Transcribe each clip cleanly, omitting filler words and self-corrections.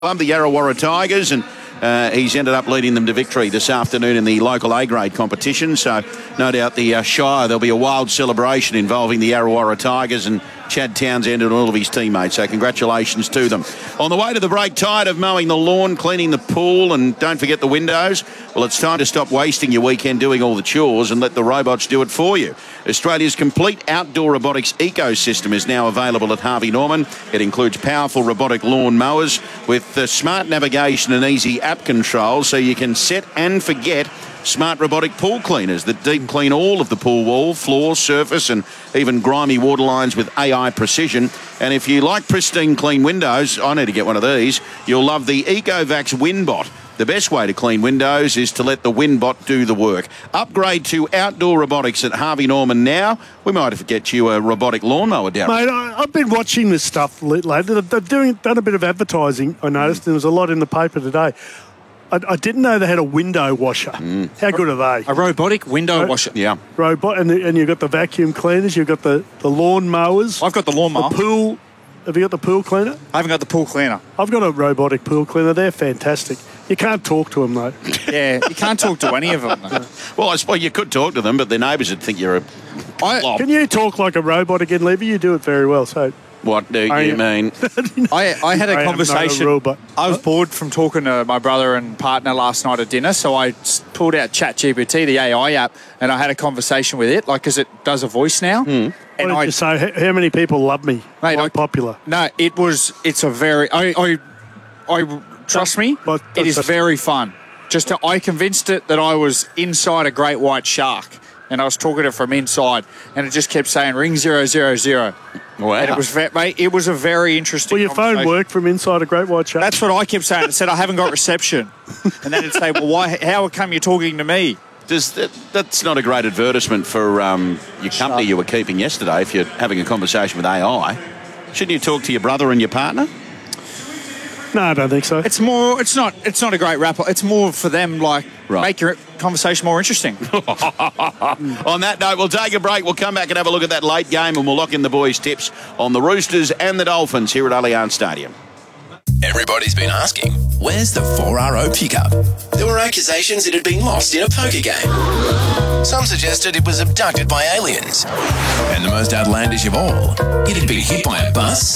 the Yarrawarra Tigers, and he's ended up leading them to victory this afternoon in the local A-grade competition. So no doubt the Shire, there'll be a wild celebration involving the Yarrawarra Tigers and Chad Townsend and all of his teammates. So congratulations to them. On the way to the break, tired of mowing the lawn, cleaning the pool, and don't forget the windows? Well, it's time to stop wasting your weekend doing all the chores and let the robots do it for you. Australia's complete outdoor robotics ecosystem is now available at Harvey Norman. It includes powerful robotic lawn mowers with smart navigation and easy app control, so you can set and forget. Smart robotic pool cleaners that deep clean all of the pool wall, floor, surface and even grimy water lines with AI precision. And if you like pristine clean windows, I need to get one of these, you'll love the EcoVax WinBot. The best way to clean windows is to let the WinBot do the work. Upgrade to outdoor robotics at Harvey Norman now. We might have to get you a robotic lawnmower, Darren. Mate, I've been watching this stuff lately. They've done a bit of advertising, I noticed. There was a lot in the paper today. I didn't know they had a window washer. How good are they? A robotic window washer. Yeah. Robot, and you've got the vacuum cleaners, you've got the lawn mowers. I've got the lawnmower. The pool. Have you got the pool cleaner? I haven't got the pool cleaner. I've got a robotic pool cleaner. They're fantastic. You can't talk to them, though. Yeah, you can't talk to any of them. Well, I suppose you could talk to them, but their neighbours would think you're a blob. Can you talk like a robot again, Levy? You do it very well, so... What do you mean? I had a conversation. Robot. I was bored from talking to my brother and partner last night at dinner, so I pulled out ChatGPT, the AI app, and I had a conversation with it, because it does a voice now. And what did you say? How many people love me? Mate, Quite popular. No, it's a very... I trust me, it is very fun. I convinced it that I was inside a great white shark, and I was talking to it from inside, and it just kept saying, ring 000. Wow. And it was a very interesting Will your phone work from inside a great white shark? That's what I kept saying. It said, I haven't got reception. And then it'd say, well, why? How come you're talking to me? That's not a great advertisement for your company you were keeping yesterday if you're having a conversation with AI. Shouldn't you talk to your brother and your partner? No, I don't think so. It's not a great rapport. It's more for them, make your conversation more interesting. On that note, we'll take a break. We'll come back and have a look at that late game, and we'll lock in the boys' tips on the Roosters and the Dolphins here at Allianz Stadium. Everybody's been asking, where's the 4RO pickup? There were accusations it had been lost in a poker game. Some suggested it was abducted by aliens. And the most outlandish of all, it had been hit by a bus.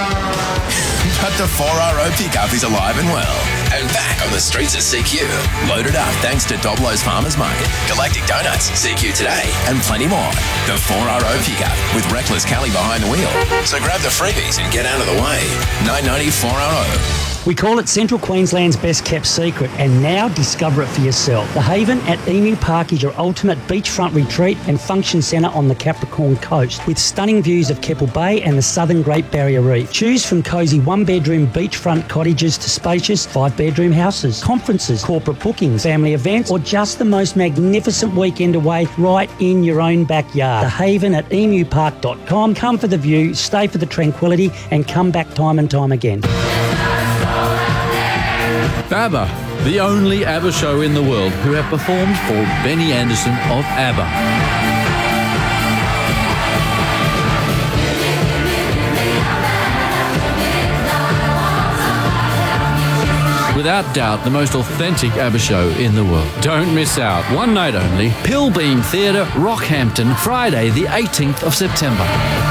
But the 4RO pickup is alive and well, and back on the streets of CQ. Loaded up thanks to Doblo's Farmers Market, Galactic Donuts, CQ Today, and plenty more. The 4RO pickup with Reckless Kelly behind the wheel. So grab the freebies and get out of the way. 990 4RO. We call it Central Queensland's best kept secret, and now discover it for yourself. The Haven at Emu Park is your ultimate beachfront retreat and function centre on the Capricorn coast, with stunning views of Keppel Bay and the southern Great Barrier Reef. Choose from cosy one-bedroom beachfront cottages to spacious five-bedroom houses, conferences, corporate bookings, family events, or just the most magnificent weekend away right in your own backyard. The Haven at emupark.com. Come for the view, stay for the tranquility, and come back time and time again. ABBA, the only ABBA show in the world who have performed for Benny Andersson of ABBA. Without doubt, the most authentic ABBA show in the world. Don't miss out. One night only. Pilbeam Theatre, Rockhampton, Friday the 18th of September.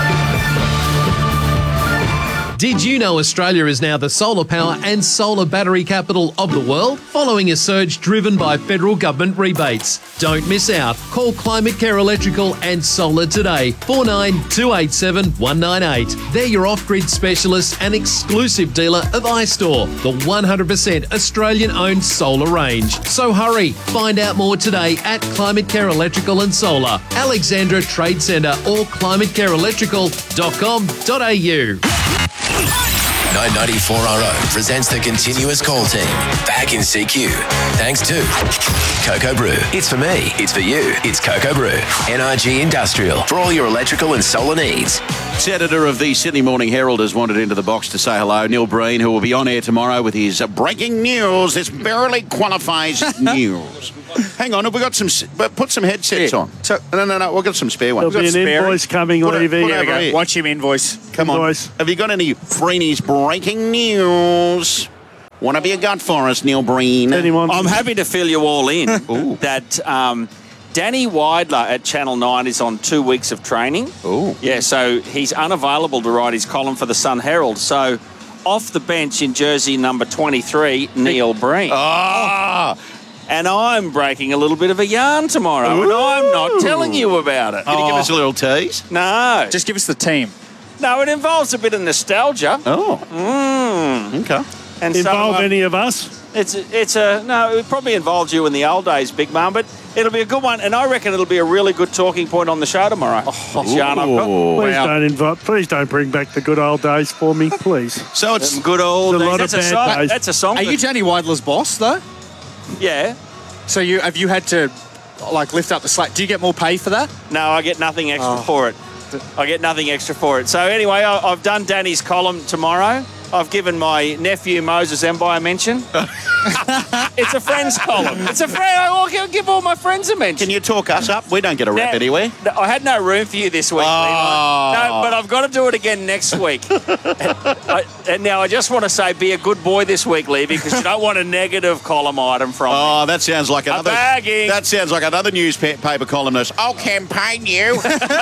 Did you know Australia is now the solar power and solar battery capital of the world, following a surge driven by federal government rebates? Don't miss out. Call Climate Care Electrical and Solar today, 49 287 198. They're your off-grid specialist and exclusive dealer of iStore, the 100% Australian-owned solar range. So hurry, find out more today at Climate Care Electrical and Solar, Alexandra Trade Centre or climatecareelectrical.com.au. 994RO presents the continuous call team. Back in CQ. Thanks to Cocoa Brew. It's for me. It's for you. It's Cocoa Brew. NRG Industrial. For all your electrical and solar needs. Editor of the Sydney Morning Herald has wandered into the box to say hello. Neil Breen, who will be on air tomorrow with his breaking news. This barely qualifies as news. Hang on, have we got some... Put some headsets on. No, we've got some spare ones. There'll be an invoice coming, Levy. There we go. Watch him invoice. Come on. Have you got any Freeney's breaking news? Want to be a gut for us, Neil Breen? Anyone? I'm happy to fill you all in that Danny Weidler at Channel 9 is on 2 weeks of training. Ooh. Yeah, so he's unavailable to write his column for the Sun Herald. So off the bench in jersey number 23, Neil Breen. And I'm breaking a little bit of a yarn tomorrow, and I'm not telling you about it. Can you give us a little tease? No. Just give us the team. No, it involves a bit of nostalgia. Okay. And Involve so, any of us? No, it probably involves you in the old days, Big Mum, but it'll be a good one, and I reckon it'll be a really good talking point on the show tomorrow. This yarn I've got. Please don't bring back the good old days for me, please. So it's Good old There's a lot days. of bad days. That's a song. Are you Danny Weidler's boss, though? Yeah. So have you had to, lift up the slack? Do you get more pay for that? No, I get nothing extra for it. I get nothing extra for it. So anyway, I've done Danny's column tomorrow. I've given my nephew Moses Mbai a mention. It's a friend's column. It's a friend. I'll give all my friends a mention. Can you talk us up? We don't get a rep anywhere. I had no room for you this week, Levi. No, but I've got to do it again next week. And now I just want to say, be a good boy this week, Levy, because you don't want a negative column item from me. That sounds like another. Bagging. That sounds like another newspaper columnist. I'll campaign you.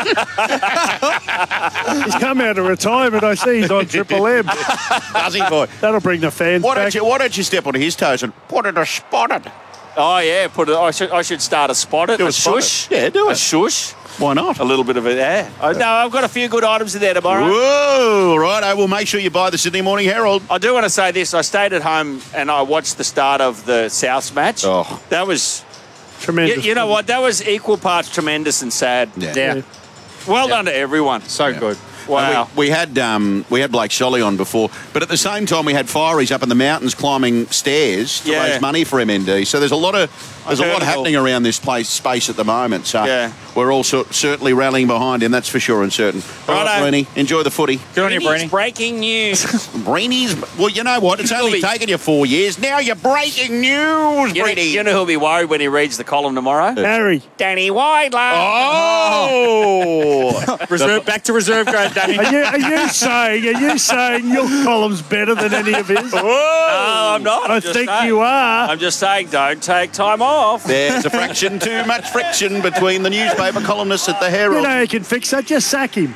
He's come out of retirement. I see he's on Triple M. Does he, boy? That'll bring the fans back. Why don't you step on his toes and put it a spotted? Oh, yeah. I should start a spot it. Do a a spot shush. it. Yeah, do a it. shush. Why not? A little bit of it there. No, I've got a few good items in there tomorrow. Whoa, right. I will make sure you buy the Sydney Morning Herald. I do want to say this. I stayed at home and I watched the start of the Souths match. Oh. That was Tremendous. You know what? That was equal parts tremendous and sad. Yeah. Well done to everyone. So good. Wow. We had Blake Solly on before, but at the same time we had Fireys up in the mountains climbing stairs to raise money for MND. So there's a lot happening around this space at the moment. So we're all certainly rallying behind him. That's for sure and certain. All right, Breeny, enjoy the footy. Good on you, Breeny. Breaking news. Breeny's. Well, you know what? It's only taken you 4 years. Now you're breaking news, Breeny. You know who'll be worried when he reads the column tomorrow? Harry. Danny Weidler. Back to reserve grade, Danny. Are you saying your column's better than any of his? No, I'm not. I think you are. I'm just saying, don't take time off. There's a fraction too much friction between the newspaper columnists at the Herald. You know you can fix that. Just sack him.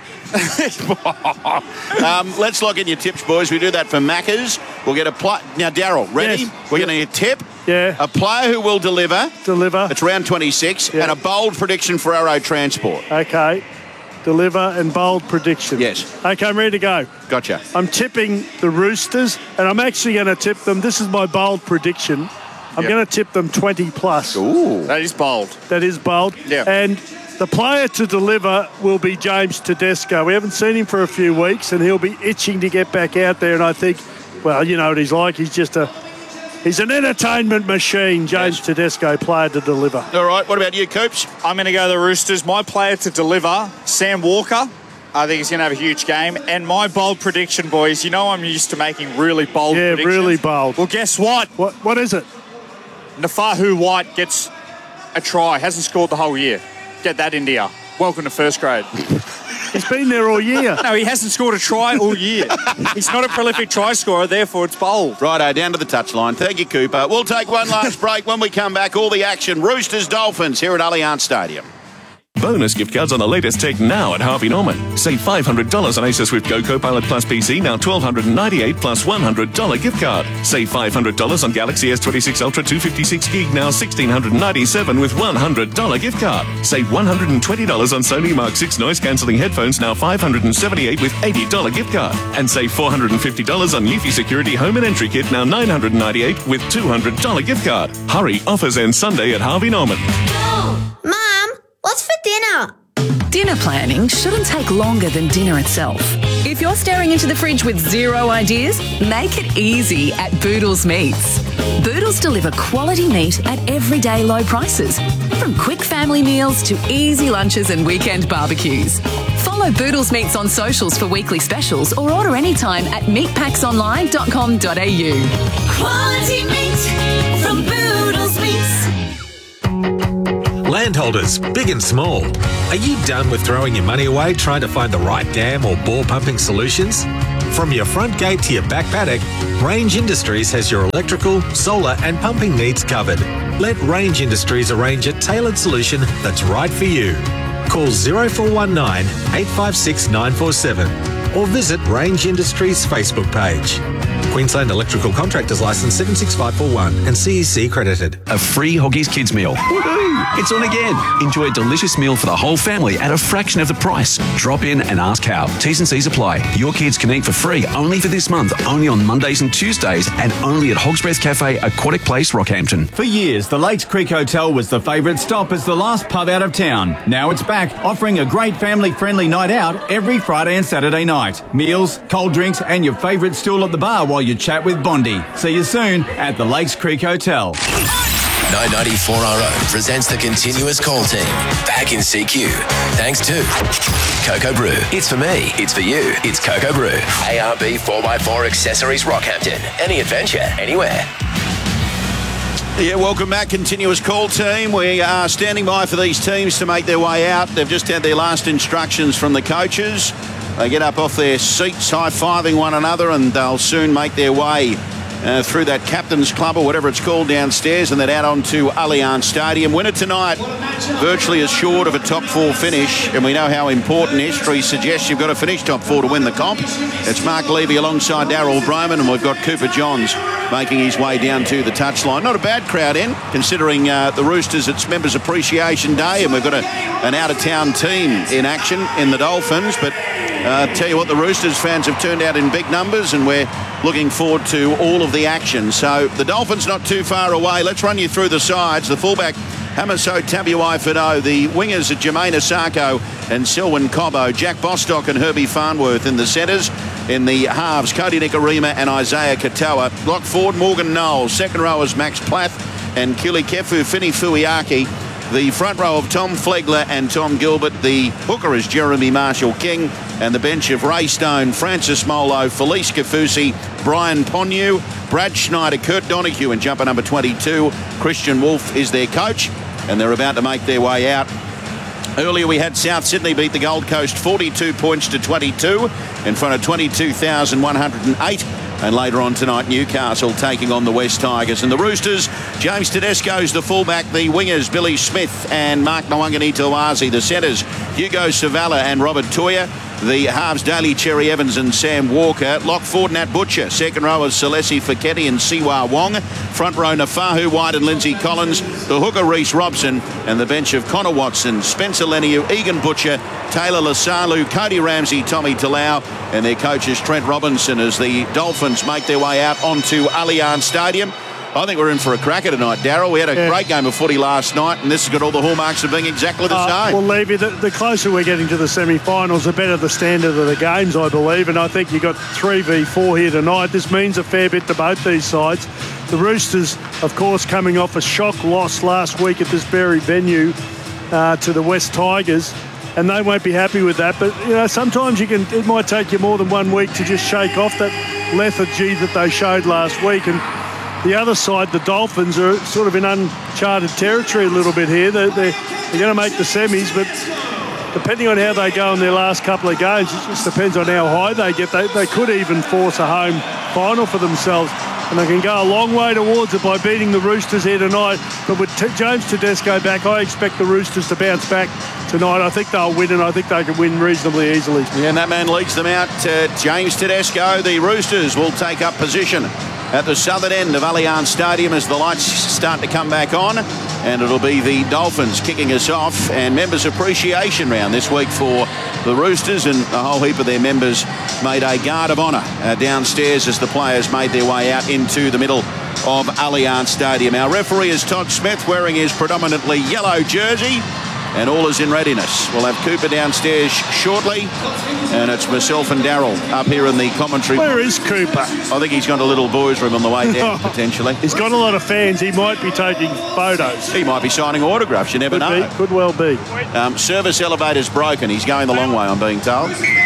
Let's lock in your tips, boys. We do that for Maccas. We'll get a now, Daryl, ready? Yes. We're going to tip. Yeah. A player who will deliver. It's round 26, and a bold prediction for Arrow Transport. Okay. Deliver and bold prediction. Yes. Okay, I'm ready to go. Gotcha. I'm tipping the Roosters, and I'm actually going to tip them. This is my bold prediction. I'm going to tip them 20 plus. Ooh. That is bold. That is bold. Yeah. And the player to deliver will be James Tedesco. We haven't seen him for a few weeks, and he'll be itching to get back out there. And I think, well, you know what he's like. He's an entertainment machine, James Tedesco, player to deliver. All right, what about you, Coops? I'm going to go the Roosters. My player to deliver, Sam Walker. I think he's going to have a huge game. And my bold prediction, boys, you know I'm used to making really bold predictions. Yeah, really bold. Well, guess what? What is it? Nafahu White gets a try. Hasn't scored the whole year. Get that, India. Welcome to first grade. He's been there all year. No, he hasn't scored a try all year. He's not a prolific try scorer, therefore it's bold. Righto, down to the touchline. Thank you, Cooper. We'll take one last break. When we come back, all the action. Roosters, Dolphins here at Allianz Stadium. Bonus gift cards on the latest tech now at Harvey Norman. Save $500 on Acer Swift Go Copilot Plus PC, now $1,298 plus $100 gift card. Save $500 on Galaxy S26 Ultra 256 gig, now $1,697 with $100 gift card. Save $120 on Sony Mark 6 noise cancelling headphones, now $578 with $80 gift card. And save $450 on Eufy Security Home and Entry Kit, now $998 with $200 gift card. Hurry, offers end Sunday at Harvey Norman. Mum, what's for dinner? Dinner planning shouldn't take longer than dinner itself. If you're staring into the fridge with zero ideas, make it easy at Boodles Meats. Boodles deliver quality meat at everyday low prices, from quick family meals to easy lunches and weekend barbecues. Follow Boodles Meats on socials for weekly specials or order anytime at meatpacksonline.com.au. Quality meat from Boodles Meats. Landholders, big and small, are you done with throwing your money away trying to find the right dam or bore pumping solutions? From your front gate to your back paddock, Range Industries has your electrical, solar and pumping needs covered. Let Range Industries arrange a tailored solution that's right for you. Call 0419 856 947 or visit Range Industries Facebook page. Queensland Electrical Contractors Licence 76541 and CEC credited. A free Hoggies Kids meal. Woohoo! It's on again. Enjoy a delicious meal for the whole family at a fraction of the price. Drop in and ask how. T's and C's apply. Your kids can eat for free only for this month, only on Mondays and Tuesdays, and only at Hog's Breath Cafe, Aquatic Place, Rockhampton. For years, the Lakes Creek Hotel was the favourite stop as the last pub out of town. Now it's back, offering a great family-friendly night out every Friday and Saturday night. Meals, cold drinks, and your favourite stool at the bar while you chat with Bondi. See you soon at the Lakes Creek Hotel. 994RO presents the continuous call team back in CQ. Thanks to Cocoa Brew. It's for me. It's for you. It's Cocoa Brew. ARB 4x4 Accessories Rockhampton. Any adventure, anywhere. Yeah, welcome back, continuous call team. We are standing by for these teams to make their way out. They've just had their last instructions from the coaches. They get up off their seats, high-fiving one another, and they'll soon make their way through that captain's club or whatever it's called downstairs, and then out onto Allianz Stadium. Winner tonight virtually assured of a top four finish, and we know how important history suggests you've got to finish top four to win the comp. It's Mark Levy alongside Darryl Broman, and we've got Cooper Johns making his way down to the touchline. Not a bad crowd in, considering the Roosters, it's Members Appreciation Day, and we've got an out-of-town team in action in the Dolphins, but tell you what, the Roosters fans have turned out in big numbers, and we're looking forward to all of the action. So the Dolphins not too far away. Let's run you through the sides. The fullback, Hamiso Tabuai-Fidow. The wingers are Jermaine Asako and Selwyn Cobbo. Jack Bostock and Herbie Farnworth in the centres. In the halves, Cody Nikorima and Isaiah Katoa. Lock forward, Morgan Knowles. Second rowers, Max Plath and Kili Kefu Fini Fuiaki. The front row of Tom Flegler and Tom Gilbert. The hooker is Jeremy Marshall-King. And the bench of Ray Stone, Francis Molo, Felice Kafusi, Brian Ponyu, Brad Schneider, Kurt Donahue and jumper number 22. Christian Wolf is their coach, and they're about to make their way out. Earlier we had South Sydney beat the Gold Coast 42 points to 22 in front of 22,108. And later on tonight, Newcastle taking on the West Tigers. And the Roosters, James Tedesco's the fullback, the wingers, Billy Smith and Mark Nawangani-Tawazi, the centres, Hugo Savala and Robert Toya. The halves, Daly Cherry Evans and Sam Walker. Lock forward, Nat Butcher. Second rowers, Celesi Fiketti and Siwa Wong. Front row, Nafahu White and Lindsay Collins. The hooker, Reece Robson. And the bench of Connor Watson, Spencer Leniu, Egan Butcher, Taylor Lasalu, Cody Ramsey, Tommy Talau. And their coaches, Trent Robinson, as the Dolphins make their way out onto Allianz Stadium. I think we're in for a cracker tonight, Darryl. We had a great game of footy last night, and this has got all the hallmarks of being exactly the same. Well, Levy, the closer we're getting to the semi-finals, the better the standard of the games, I believe, and I think you've got 3v4 here tonight. This means a fair bit to both these sides. The Roosters, of course, coming off a shock loss last week at this very venue to the West Tigers, and they won't be happy with that. But, you know, sometimes it might take you more than 1 week to just shake off that lethargy that they showed last week. And the other side, the Dolphins, are sort of in uncharted territory a little bit here. They're going to make the semis, but depending on how they go in their last couple of games, it just depends on how high they get. They could even force a home final for themselves, and they can go a long way towards it by beating the Roosters here tonight. But with James Tedesco back, I expect the Roosters to bounce back tonight. I think they'll win, and I think they can win reasonably easily. Yeah, and that man leads them out, James Tedesco. The Roosters will take up position at the southern end of Allianz Stadium as the lights start to come back on, and it'll be the Dolphins kicking us off, and members appreciation round this week for the Roosters, and a whole heap of their members made a guard of honour downstairs as the players made their way out into the middle of Allianz Stadium. Our referee is Todd Smith, wearing his predominantly yellow jersey, and all is in readiness. We'll have Cooper downstairs shortly, and it's myself and Darryl up here in the commentary. Where is Cooper? I think he's gone to Little Boys Room on the way down, potentially. He's got a lot of fans. He might be taking photos. He might be signing autographs. You never know. Could well be. Service elevator's broken. He's going the long way, I'm being told.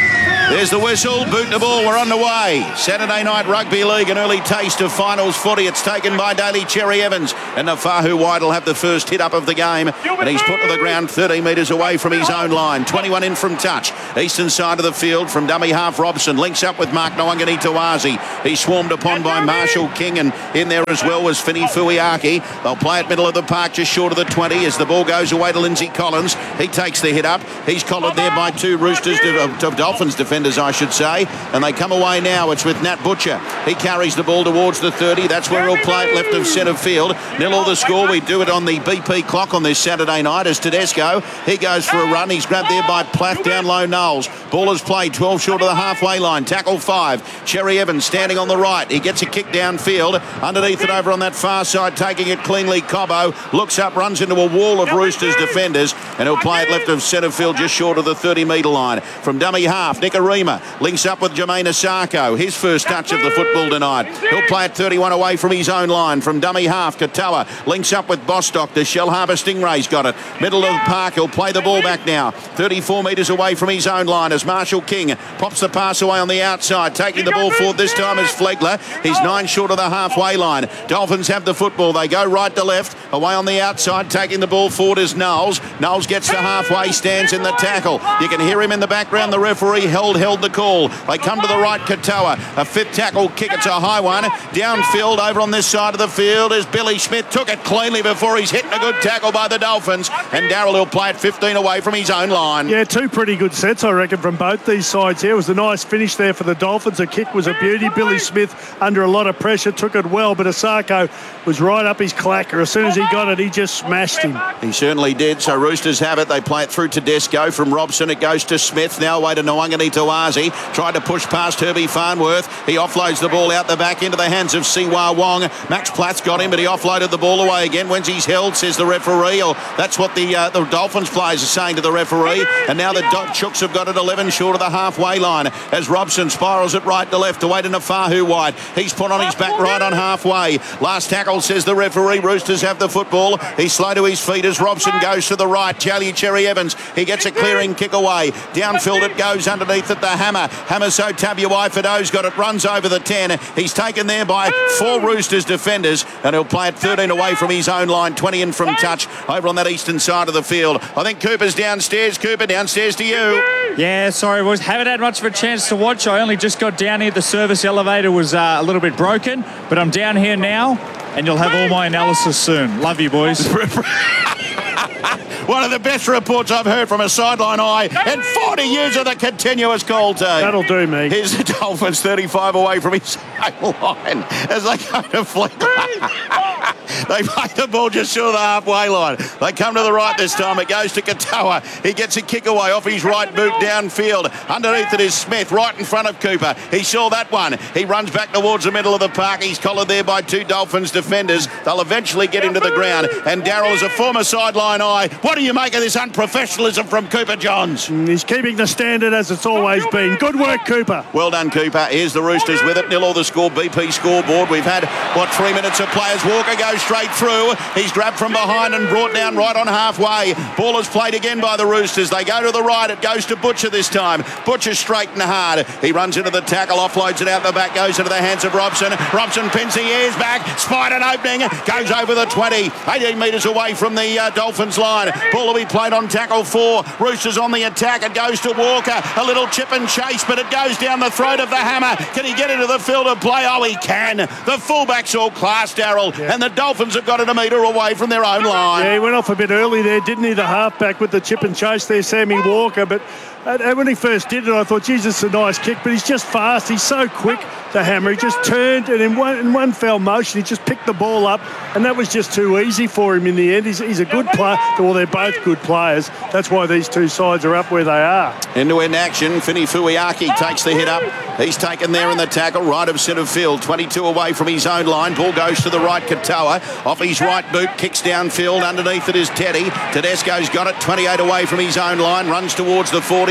There's the whistle, boot the ball, we're on the way. Saturday Night Rugby League, an early taste of finals footy. It's taken by Daly Cherry Evans, and Nafahu White will have the first hit up of the game, and he's put to the ground 13 metres away from his own line. 21 in from touch. Eastern side of the field from dummy half Robson, links up with Mark Nwangani Tawazi. He's swarmed upon by Marshall King, and in there as well was Finney Fuiaki. They'll play it middle of the park, just short of the 20, as the ball goes away to Lindsay Collins. He takes the hit up. He's collared there by two Roosters, Dolphins defenders, I should say, and they come away now. It's with Nat Butcher. He carries the ball towards the 30. That's where he'll play it left of centre field. Nil all the score. We do it on the BP clock on this Saturday night as Tedesco, he goes for a run. He's grabbed there by Plath down low Knowles. Ball is played 12 short of the halfway line. Tackle 5. Cherry Evans standing on the right. He gets a kick downfield. Underneath it over on that far side, taking it cleanly. Cobbo looks up, runs into a wall of Roosters defenders, and he'll play it left of centre field just short of the 30-metre line. From dummy half, Nicarima links up with Jermaine Asako. His first touch of the football tonight. He'll play it 31 away from his own line. From dummy half, Katoa links up with Bostock. The Shell Harbour Stingrays got it. Middle of the park, he'll play the ball back now. 34 metres away from his own line as Marshall King pops the pass away on the outside. Taking the ball forward this time is Flegler. He's 9 short of the halfway line. Dolphins have the football. They go right to left. Away on the outside, taking the ball forward is Knowles. Knowles gets to halfway, stands in the tackle. You can hear him in the background. The referee held the call. They come to the right, Katoa. A fifth tackle kick. It's a high one. Downfield over on this side of the field is Billy Smith. Took it cleanly before he's hitting a good tackle by the Dolphins. And Darryl will play it 15 away from his own line. Yeah, two pretty good sets, I reckon, from both these sides here. It was a nice finish there for the Dolphins. The kick was a beauty. Billy Smith under a lot of pressure took it well, but Asako was right up his clacker. As soon as he got it, he just smashed him. He certainly did. So Roosters have it. They play it through Tedesco. From Robson, it goes to Smith. Now away to Nwangani Tawazi. Tried to push past Herbie Farnworth. He offloads the ball out the back into the hands of Siwa Wong. Max Plath's got him, but he offloaded the ball away again. When he's held, says the referee. Or that's what the Dolphins players are saying to the referee. And now the Chooks have got it 11 short of the halfway line as Robson spirals it right to left away to Nafahu White. He's put on his back right on halfway. Last tackle, says the referee. Roosters have the football. He's slow to his feet as Robson goes to the right. Daly Cherry Evans. He gets a clearing kick away. Downfield it goes underneath at the Hammer. Hammer so Tabuai Fado's got it. Runs over the 10. He's taken there by 4 Roosters defenders, and he'll play it 13 away from his own line. 20 in from touch over on that eastern side of the field. I think Cooper's downstairs. Cooper, downstairs to you. Yeah, sorry, boys. Haven't had much of a chance to watch. I only just got down here. The service elevator was a little bit broken, but I'm down here now, and you'll have all my analysis soon. Love you, boys. One of the best reports I've heard from a sideline eye in 40 years of the continuous call team. That'll do me. Here's the Dolphins 35 away from his own line as they go to flick. They play the ball just short of the halfway line. They come to the right this time. It goes to Katoa. He gets a kick away off his right boot downfield. Underneath it is Smith, right in front of Cooper. He saw that one. He runs back towards the middle of the park. He's collared there by 2 Dolphins defenders. They'll eventually get him to the ground. And Darryl is a former sideline eye. What do you make of this unprofessionalism from Cooper Johns? He's keeping the standard as it's always been. Good work, Cooper. Well done, Cooper. Here's the Roosters with it. 0 the score. BP scoreboard. We've had, 3 minutes of players. Walker goes straight through. He's grabbed from behind and brought down right on halfway. Ball is played again by the Roosters. They go to the right. It goes to Butcher this time. Butcher straight and hard. He runs into the tackle, offloads it out the back, goes into the hands of Robson. Robson pins the ears back, spied an opening, goes over the 20, 18 metres away from the Dolphins line. Ball will be played on tackle 4. Roosters on the attack. It goes to Walker. A little chip and chase, but it goes down the throat of the Hammer. Can he get into the field of play? Oh, he can. The fullback's all class, Darryl, and the Dolphins have got it a metre away from their own line. Yeah, he went off a bit early there, didn't he, the halfback with the chip and chase there, Sammy Walker, but when he first did it, I thought, Jesus, it's a nice kick, but he's just fast. He's so quick, the Hammer. He just turned, and in one foul motion, he just picked the ball up, and that was just too easy for him in the end. He's a good player. Well, they're both good players. That's why these two sides are up where they are. End-to-end action. Finney Fuiaki takes the hit up. He's taken there in the tackle, right of centre field. 22 away from his own line. Ball goes to the right, Katoa. Off his right boot, kicks downfield. Underneath it is Teddy. Tedesco's got it. 28 away from his own line. Runs towards the 40.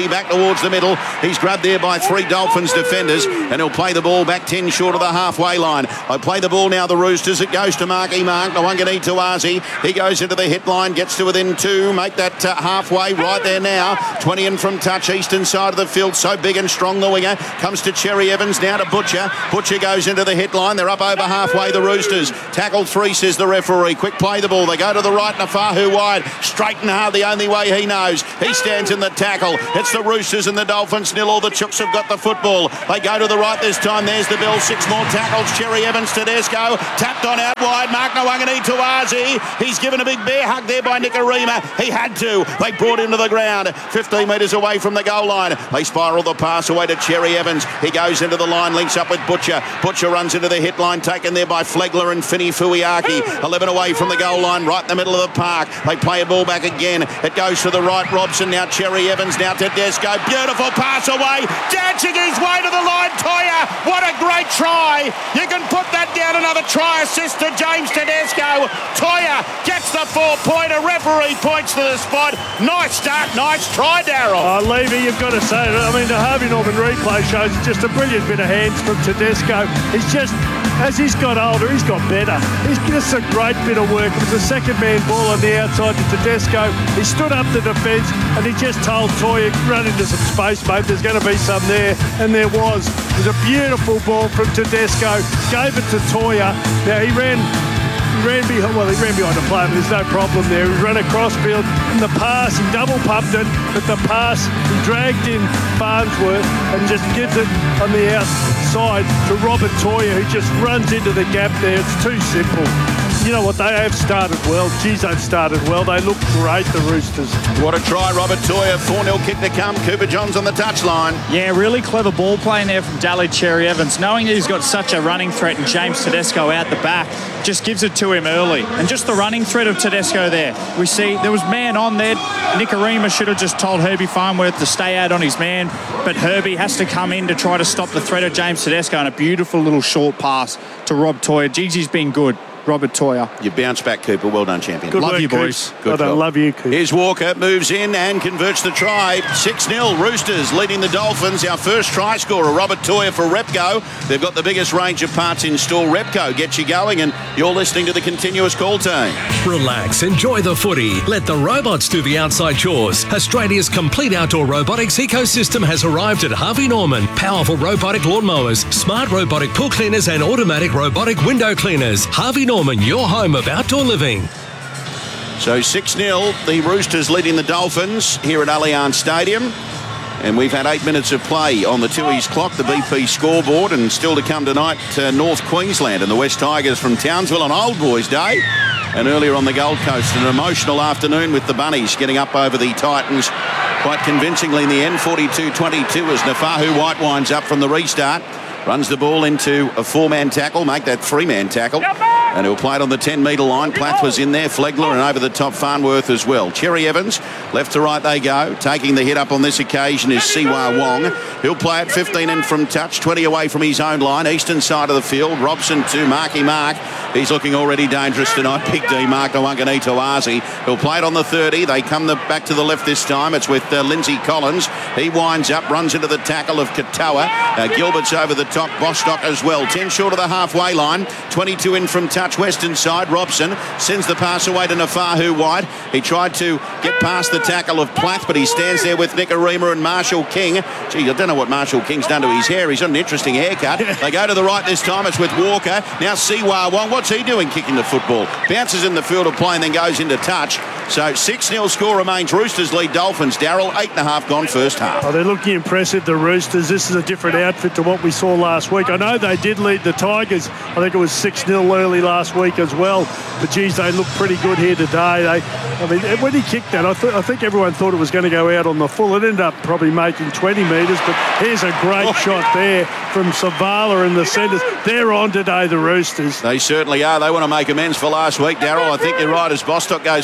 Robbie back towards the middle. He's grabbed there by 3 Dolphins defenders, and he'll play the ball back 10 short of the halfway line. I play the ball now, the Roosters. It goes to Marky Mark. Nawangani Tawazi. He goes into the hit line, gets to within 2. Make that halfway right there now. 20 in from touch, eastern side of the field. So big and strong the winger. Comes to Cherry Evans, now to Butcher. Butcher goes into the hit line. They're up over halfway, the Roosters. Tackle 3, says the referee. Quick play the ball. They go to the right, Nafahu wide. Straight and hard, the only way he knows. He stands in the tackle. It's the Roosters and the Dolphins nil. All the Chooks have got the football. They go to the right this time. There's the bell. 6 more tackles. Cherry Evans, Tedesco. Tapped on out wide. Mark Nawangani Tawazi. He's given a big bear hug there by Nicarima. He had to. They brought him to the ground. 15 metres away from the goal line. They spiral the pass away to Cherry Evans. He goes into the line, links up with Butcher. Butcher runs into the hit line, taken there by Flegler and Finney Fuiaki. 11 away from the goal line, right in the middle of the park. They play a ball back again. It goes to the right, Robson. Now Cherry Evans, now Tedesco. Beautiful pass away. Dancing his way to the line, Toya. What a great try. You can put that down. Another try assist to James Tedesco. Toya gets the 4-pointer. Referee points to the spot. Nice start, nice try, Daryl. Levy, you've got to say it. I mean, the Harvey Norman replay shows just a brilliant bit of hands from Tedesco. He's just, as he's got older, he's got better. He's just a great bit of work. It was a second-man ball on the outside to Tedesco. He stood up the defence and he just told Toya, run into some space, mate. There's going to be some there. And there was. It was a beautiful ball from Tedesco. Gave it to Toya. Now, he ran behind the play, but there's no problem there. He ran across field in the pass. He double pumped it, but the pass, he dragged in Farnsworth and just gives it on the outside to Robert Toya, who just runs into the gap there. It's too simple. You know what? They have started well. Geez, they've started well. They look great, the Roosters. What a try, Robert Toya. 4-0 kick to come. Cooper Johns on the touchline. Yeah, really clever ball playing there from Daly Cherry Evans. Knowing that he's got such a running threat and James Tedesco out the back, just gives it to him early. And just the running threat of Tedesco there. We see there was man on there. Nicarima should have just told Herbie Farnworth to stay out on his man, but Herbie has to come in to try to stop the threat of James Tedesco, and a beautiful little short pass to Rob Toya. Gigi's been good. Robert Toya. You bounced back, Cooper. Well done, champion. Good love work, you, boys. Good. I love you, Cooper. Here's Walker, moves in and converts the try. 6-0, Roosters leading the Dolphins. Our first try scorer, Robert Toya for Repco. They've got the biggest range of parts in store. Repco gets you going, and you're listening to the Continuous Call team. Relax, enjoy the footy. Let the robots do the outside chores. Australia's complete outdoor robotics ecosystem has arrived at Harvey Norman. Powerful robotic lawnmowers, smart robotic pool cleaners, and automatic robotic window cleaners. Harvey Norman, your home of outdoor living. So 6-0, the Roosters leading the Dolphins here at Allianz Stadium. And we've had 8 minutes of play on the Tooheys clock, the BP scoreboard, and still to come tonight, North Queensland and the West Tigers from Townsville on Old Boys Day. And earlier on the Gold Coast, an emotional afternoon with the Bunnies getting up over the Titans quite convincingly in the end, 42-22 as Nafahu White winds up from the restart. Runs the ball into a 4-man tackle, make that 3-man tackle. And he'll play it on the 10-metre line. Plath was in there, Flegler, and over the top Farnworth as well. Cherry Evans, left to right they go. Taking the hit up on this occasion is Siwa Wong. He'll play it 15 in from touch, 20 away from his own line. Eastern side of the field. Robson to Marky Mark. He's looking already dangerous tonight. Big D, Mark Nawangani Tawazi. He'll play it on the 30. They come back to the left this time. It's with Lindsay Collins. He winds up, runs into the tackle of Katoa. Gilbert's over the top. Bostock as well. 10 short of the halfway line. 22 in from touch. Western side. Robson sends the pass away to Nafahu White. He tried to get past the tackle of Plath, but he stands there with Nicarima and Marshall King. Gee, I don't know what Marshall King's done to his hair. He's got an interesting haircut. They go to the right this time. It's with Walker. Now Siwa Wong. What's he doing kicking the football? Bounces in the field of play and then goes into touch. So 6-0 score remains. Roosters lead Dolphins. Darryl, 8.5 gone first half. Oh, they're looking impressive, the Roosters. This is a different outfit to what we saw last week. I know they did lead the Tigers. I think it was 6-0 early last week as well. But, geez, they look pretty good here today. When he kicked that, I think everyone thought it was going to go out on the full. It ended up probably making 20 metres. But here's a great shot there from Savala in the centres. They're on today, the Roosters. They certainly are. They want to make amends for last week, Darryl. I think you're right as Bostock goes for a scurry.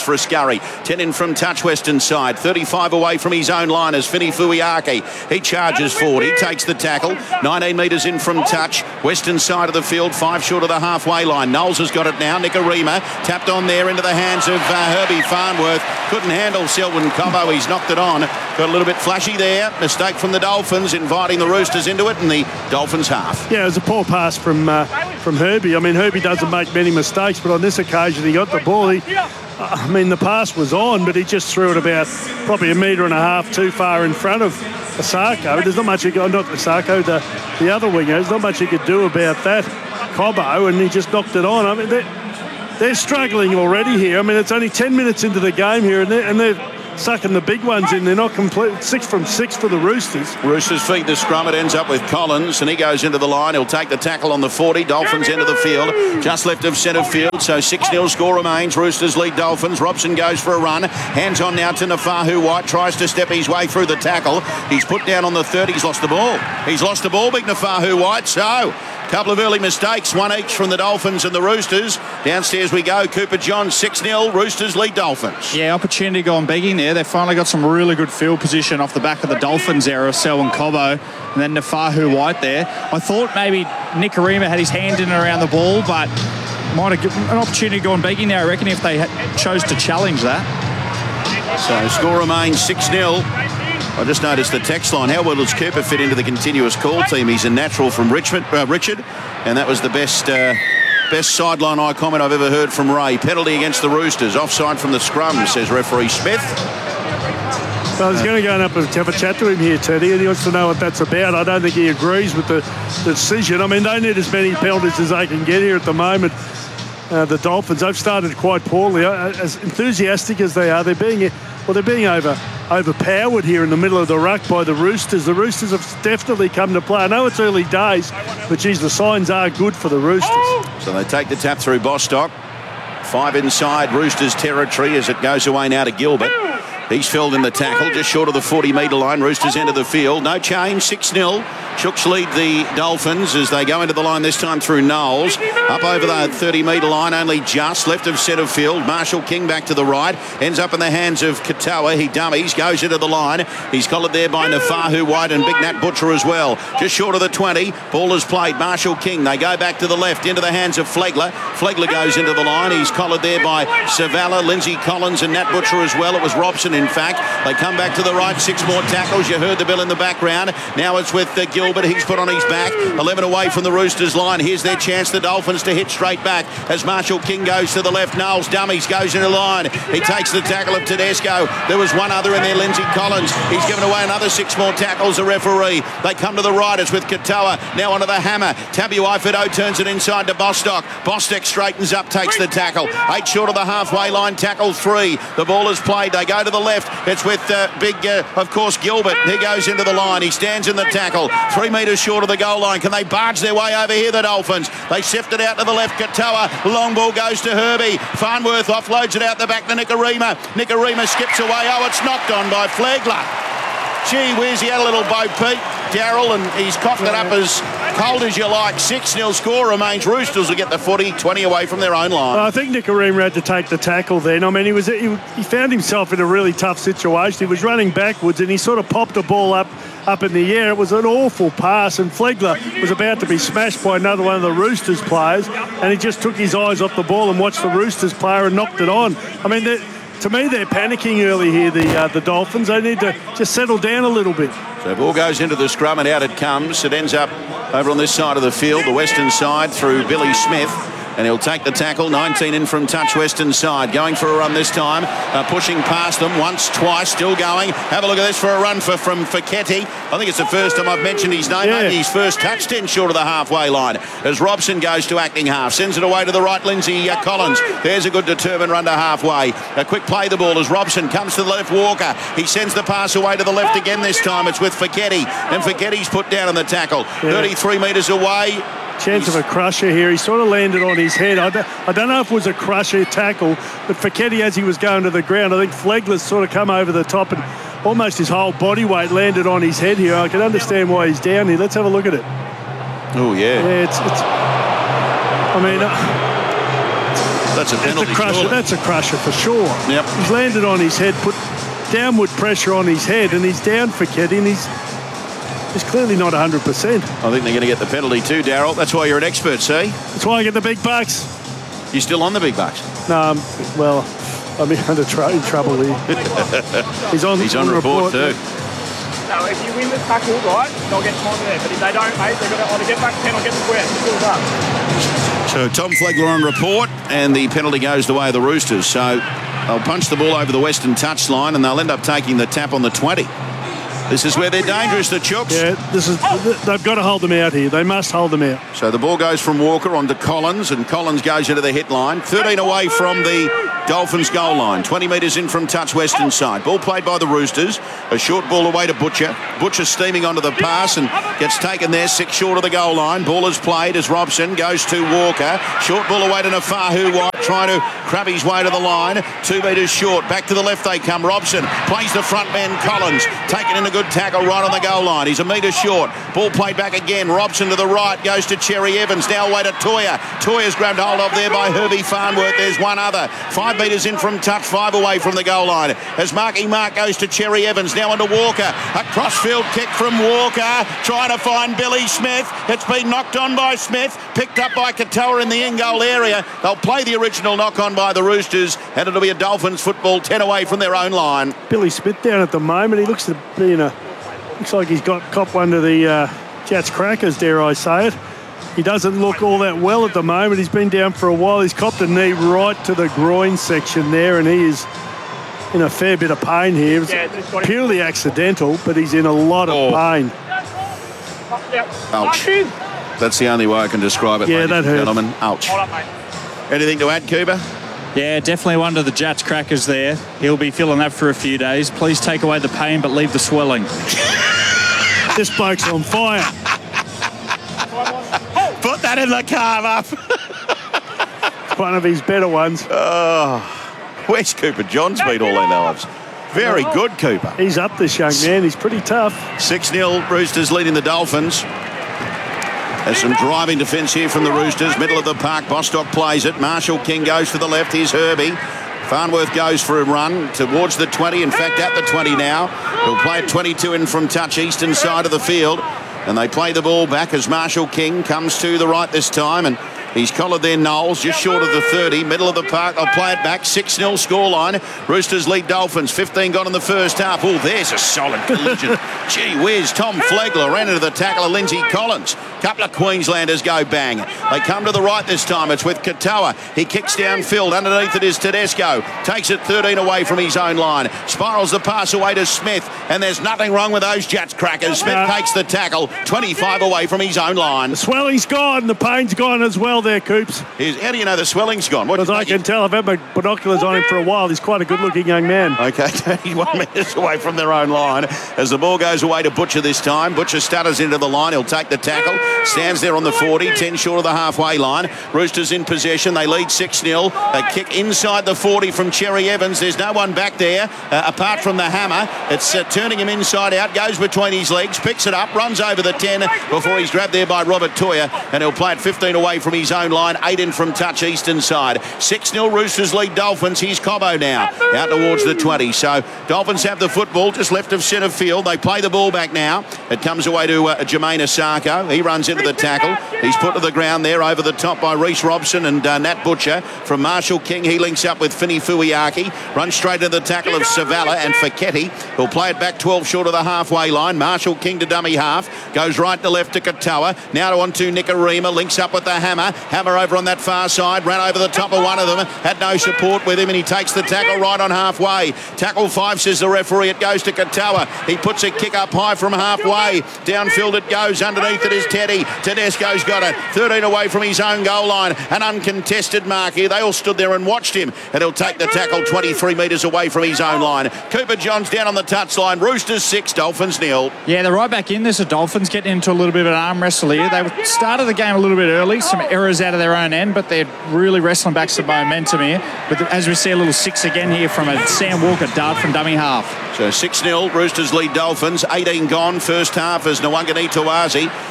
Murray. 10 in from touch western side. 35 away from his own line as Fini Fuiaki. He charges forward. He takes the tackle. 19 metres in from touch. Western side of the field, 5 short of the halfway line. Knowles has got it now. Nicarima tapped on there into the hands of Herbie Farnworth. Couldn't handle Selwyn Cobbo. He's knocked it on. Got a little bit flashy there. Mistake from the Dolphins, inviting the Roosters into it, and the Dolphins half. Yeah, it was a poor pass from Herbie. I mean, Herbie doesn't make many mistakes, but on this occasion he got the ball. The pass was on, but he just threw it about probably 1.5 metres too far in front of Asako. There's not much not Asako, the other winger. There's not much he could do about that, Cobbo, and he just knocked it on. I mean, they're struggling already here. I mean, it's only 10 minutes into the game here, and they're sucking the big ones in. They're not complete. 6 from 6 for the Roosters. Roosters feed the scrum. It ends up with Collins, and he goes into the line. He'll take the tackle on the 40. Dolphins into the field, just left of centre field. So 6-0 score remains. Roosters lead Dolphins. Robson goes for a run. Hands on now to Nafahu White. Tries to step his way through the tackle. He's put down on the 30. He's lost the ball. He's lost the ball, big Nafahu White. So couple of early mistakes, one each from the Dolphins and the Roosters. Downstairs we go. Cooper John, 6-0. Roosters lead Dolphins. Yeah, opportunity gone begging there. They finally got some really good field position off the back of the Dolphins there of Selwyn Cobbo and then Nafahu White there. I thought maybe Nicarima had his hand in and around the ball, but might have given an opportunity gone begging there, I reckon, if they chose to challenge that. So score remains 6-0. I just noticed the text line. How well does Cooper fit into the continuous call team? He's a natural from Richard, and that was the best sideline eye comment I've ever heard from Ray. Penalty against the Roosters. Offside from the scrum, says referee Smith. So I was going to go up and have a chat to him here, Teddy, and he wants to know what that's about. I don't think he agrees with the decision. I mean, they need as many penalties as they can get here at the moment. The Dolphins, they've started quite poorly. As enthusiastic as they are, they're being overpowered here in the middle of the ruck by the Roosters. The Roosters have definitely come to play. I know it's early days, but geez, the signs are good for the Roosters. So they take the tap through Bostock. 5 inside Roosters territory as it goes away now to Gilbert. He's filled in the tackle, just short of the 40-metre line. Roosters into the field. No change, 6-0. Chooks lead the Dolphins as they go into the line this time through Knowles. Up over the 30-metre line, only just left of centre field. Marshall King back to the right. Ends up in the hands of Katoa. He dummies, goes into the line. He's collared there by Nafahu White and Big Nat Butcher as well. Just short of the 20. Ball is played. Marshall King. They go back to the left into the hands of Flegler. Flegler goes into the line. He's collared there by Savala, Lindsay Collins and Nat Butcher as well. It was Robson, in fact. They come back to the right. 6 more tackles. You heard the bell in the background. Now it's with Gilbert. He's put on his back. 11 away from the Roosters line. Here's their chance, the Dolphins, to hit straight back as Marshall King goes to the left. Knowles dummies, goes into the line. He takes the tackle of Tedesco. There was one other in there, Lindsay Collins. He's given away another 6 more tackles, the referee. They come to the right. It's with Katoa. Now onto the hammer. Tabu Ifido turns it inside to Bostock. Bostock straightens up, takes the tackle. 8 short of the halfway line, tackle 3. The ball is played. They go to the left. It's with of course, Gilbert. He goes into the line. He stands in the tackle. 3 metres short of the goal line. Can they barge their way over here, the Dolphins? They sift it out to the left. Katoa. Long ball goes to Herbie. Farnworth offloads it out the back to Nicarima. Nicarima skips away. Oh, it's knocked on by Flegler. Gee whiz, he had a little Bo Peep, Darryl, and he's coughed it up as cold as you like. 6-0 score remains. Roosters will get the footy, 20 away from their own line. Well, I think Nicarima had to take the tackle then. I mean, he found himself in a really tough situation. He was running backwards and he sort of popped the ball up in the air. It was an awful pass, and Flegler was about to be smashed by another one of the Roosters players, and he just took his eyes off the ball and watched the Roosters player and knocked it on. I mean, to me, they're panicking early here, the Dolphins. They need to just settle down a little bit. So ball goes into the scrum and out it comes. It ends up over on this side of the field, the western side, through Billy Smith. And he'll take the tackle. 19 in from touch western side. Going for a run this time. Pushing past them once, twice, still going. Have a look at this for a run from Fekete. I think it's the first time I've mentioned his name. Yeah. Maybe his first touch, 10 short of the halfway line. As Robson goes to acting half. Sends it away to the right, Lindsay Collins. There's a good determined run to halfway. A quick play the ball as Robson comes to the left, Walker. He sends the pass away to the left again this time. It's with Fekete. And Fekete's put down on the tackle. Yeah. 33 metres away. Chance of a crusher here. He sort of landed on his head. I don't know if it was a crusher tackle, but Fekete, as he was going to the ground, I think Flegler's sort of come over the top and almost his whole body weight landed on his head here. I can understand why he's down here. Let's have a look at it. Oh, yeah. Yeah, I mean... That's That's a penalty. That's a crusher for sure. Yep. He's landed on his head, put downward pressure on his head, and he's down for Ketty, and he's clearly not 100%. I think they're going to get the penalty too, Daryl. That's why you're an expert, see? That's why I get the big bucks. You still on the big bucks? No, well, I'm in trouble here. He's on report too. So if you win this tackle, right, they'll get time there. But if they don't, mate, they've got to either get back 10 or get the square. It's up. So Tom Flegler on report, and the penalty goes the way of the Roosters. So they'll punch the ball over the western touchline, and they'll end up taking the tap on the 20. This is where they're dangerous, the Chooks. Yeah, they've got to hold them out here. They must hold them out. So the ball goes from Walker onto Collins, and Collins goes into the hit line. 13 away from the Dolphins goal line. 20 metres in from touch western side. Ball played by the Roosters. A short ball away to Butcher. Butcher steaming onto the pass and gets taken there 6 short of the goal line. Ball is played as Robson goes to Walker. Short ball away to Nafahu White, trying to crab his way to the line. 2 metres short. Back to the left they come. Robson plays the front man Collins. Taken in a good tackle right on the goal line. He's a metre short. Ball played back again. Robson to the right. Goes to Cherry Evans. Now away to Toya. Toya's grabbed hold of there by Herbie Farnworth. There's one other. 5 metres in from touch. 5 away from the goal line. As Marky Mark goes to Cherry Evans. Now onto Walker. A crossfield kick from Walker. Trying to find Billy Smith. It's been knocked on by Smith. Picked up by Katoa in the in goal area. They'll play the original knock on by the Roosters, and it'll be a Dolphins football 10 away from their own line. Billy Smith down at the moment. He looks to be in looks like he's got cop one to the Jats Crackers, dare I say it. He doesn't look all that well at the moment. He's been down for a while. He's copped a knee right to the groin section there, and he is in a fair bit of pain here. It was purely accidental, but he's in a lot of pain. Ouch. That's the only way I can describe it, yeah, ladies that and hurt. gentlemen. Ouch. Anything to add, Cooper? Yeah, definitely one of the Jats Crackers there. He'll be feeling that for a few days. Please take away the pain, but leave the swelling. This bloke's on fire. Put that in the carve up. It's one of his better ones. Oh, where's Cooper John's been all their lives? Very good, Cooper. He's up, this young man. He's pretty tough. 6-0, Roosters leading the Dolphins. There's some driving defence here from the Roosters. Middle of the park, Bostock plays it. Marshall King goes to the left. Here's Herbie. Farnworth goes for a run towards the 20. In fact, at the 20 now. He'll play it 22 in from touch, eastern side of the field. And they play the ball back as Marshall King comes to the right this time. And he's collared there, Knowles, just short of the 30. Middle of the park, they'll play it back. 6-0 scoreline. Roosters lead Dolphins. 15 gone in the first half. Oh, there's a solid collision. Gee whiz, Tom Flegler ran into the tackle of Lindsay Collins. Couple of Queenslanders go bang. They come to the right this time. It's with Katoa. He kicks downfield. Underneath it is Tedesco. Takes it 13 away from his own line. Spirals the pass away to Smith. And there's nothing wrong with those Jats Crackers. Smith takes the tackle. 25 away from his own line. The swelling's gone. The pain's gone as well there, Coops. How do you know the swelling's gone? Because I can tell. I've had my binoculars on him for a while. He's quite a good-looking young man. Okay, 31 metres away from their own line. As the ball goes away to Butcher this time. Butcher stutters into the line. He'll take the tackle. Stands there on the 40, 10 short of the halfway line. Roosters in possession. They lead 6-0. A kick inside the 40 from Cherry Evans. There's no one back there apart from the hammer. It's turning him inside out. Goes between his legs. Picks it up. Runs over the 10 before he's grabbed there by Robert Toya. And he'll play it 15 away from his own line. 8 in from touch eastern side. 6-0 Roosters lead Dolphins. Here's Cobbo now. Out towards the 20. So Dolphins have the football just left of centre field. They play the ball back now. It comes away to Jermaine Asako. He runs into the tackle. He's put to the ground there over the top by Reece Robson and Nat Butcher. From Marshall King, he links up with Fini Fuiaki. Runs straight into the tackle of Savala and Feketi. He'll play it back 12 short of the halfway line. Marshall King to dummy half. Goes right to left to Katoa. Now on to Nikorima. Links up with the hammer. Hammer over on that far side. Ran over the top of one of them. Had no support with him and he takes the tackle right on halfway. Tackle 5, says the referee. It goes to Katoa. He puts a kick up high from halfway. Downfield it goes. Underneath it is Teddy. Tedesco's got it. 13 away from his own goal line. An uncontested mark here. They all stood there and watched him. And he'll take the tackle 23 metres away from his own line. Cooper Johns down on the touchline. Roosters 6, Dolphins 0. Yeah, they're right back in. There's the Dolphins getting into a little bit of an arm wrestle here. They started the game a little bit early. Some errors out of their own end, but they're really wrestling back some momentum here. But as we see a little 6 again here from a Sam Walker dart from dummy half. So 6-0, Roosters lead Dolphins. 18 gone, first half as Nwangani Tawazi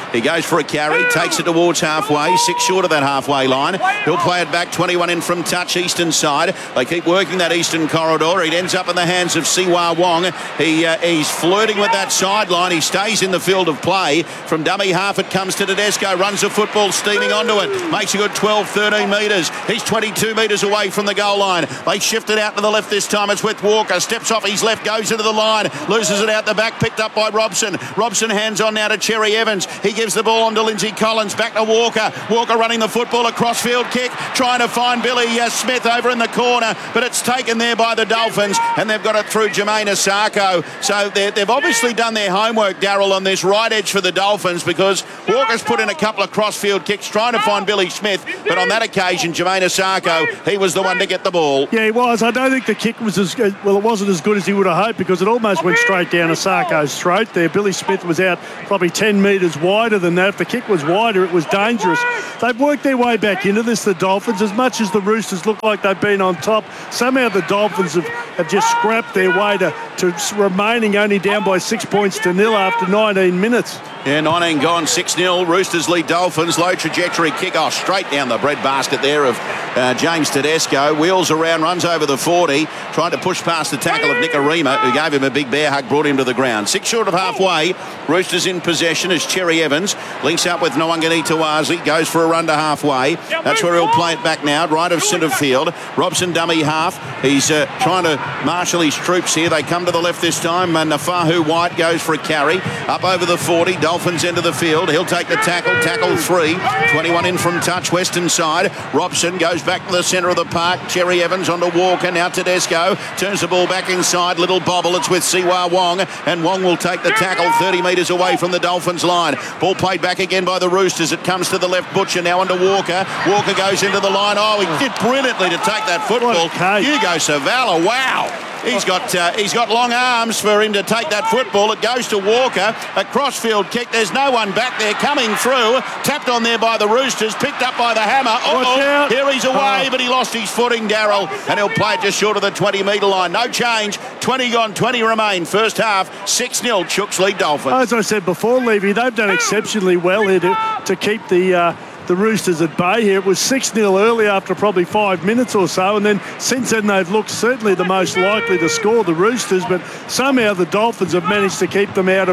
He goes for a carry, takes it towards halfway, 6 short of that halfway line. He'll play it back, 21 in from touch, eastern side. They keep working that eastern corridor. It ends up in the hands of Siwa Wong. He's flirting with that sideline. He stays in the field of play. From dummy half, it comes to Tedesco, runs the football, steaming onto it. Makes a good 12, 13 metres. He's 22 metres away from the goal line. They shift it out to the left this time. It's with Walker. Steps off his left, goes into the line, loses it out the back, picked up by Robson. Robson hands on now to Cherry Evans. He gives the ball on to Lindsay Collins. Back to Walker. Walker running the football, a cross-field kick, trying to find Billy Smith over in the corner, but it's taken there by the Dolphins, and they've got it through Jermaine Asako. So they've obviously done their homework, Darryl, on this right edge for the Dolphins, because Walker's put in a couple of cross-field kicks trying to find Billy Smith, but on that occasion, Jermaine Asako, he was the one to get the ball. Yeah, he was. I don't think the kick was as good. Well, it wasn't as good as he would have hoped, because it almost went straight down Asako's throat there. Billy Smith was out probably 10 metres wider than that. If the kick was wider, it was dangerous. They've worked their way back into this, the Dolphins. As much as the Roosters look like they've been on top, somehow the Dolphins have just scrapped their way to remaining only down by 6 points to nil after 19 minutes. Yeah, 19 gone, 6-0. Roosters lead Dolphins. Low trajectory kick-off straight down the breadbasket there of James Tedesco. Wheels around, runs over the 40, trying to push past the tackle of Nikorima, who gave him a big bear hug, brought him to the ground. 6 short of halfway. Roosters in possession as Cherry Evans links up with Nwangani Tawazi, goes for a run to halfway. That's where he'll play it back now, right of centre field. Robson dummy half. He's trying to marshal his troops here. They come to the left this time. Nafahu White goes for a carry. Up over the 40. Dolphins into the field. He'll take the tackle 3. 21 in from touch, western side. Robson goes back to the centre of the park. Cherry Evans onto Walker. Now Tedesco turns the ball back inside. Little bobble. It's with Siwa Wong, and Wong will take the tackle 30 metres away from the Dolphins line. Ball played back again by the Roosters. It comes to the left. Butcher now onto Walker. Walker goes into the line. Oh, he did brilliantly to take that football. Hugo Savala, wow. He's got long arms for him to take that football. It goes to Walker. A crossfield kick. There's no one back there coming through. Tapped on there by the Roosters. Picked up by the Hammer. Here he's away, but he lost his footing, Darryl. And he'll play it just short of the 20-metre line. No change. 20 gone, 20 remain. First half, 6-0. Chooks lead Dolphins. As I said before, Levy, they've done exceptionally well here to keep the Roosters at bay here. It was 6-0 early after probably 5 minutes or so, and then since then they've looked certainly the most likely to score, the Roosters, but somehow the Dolphins have managed to keep them out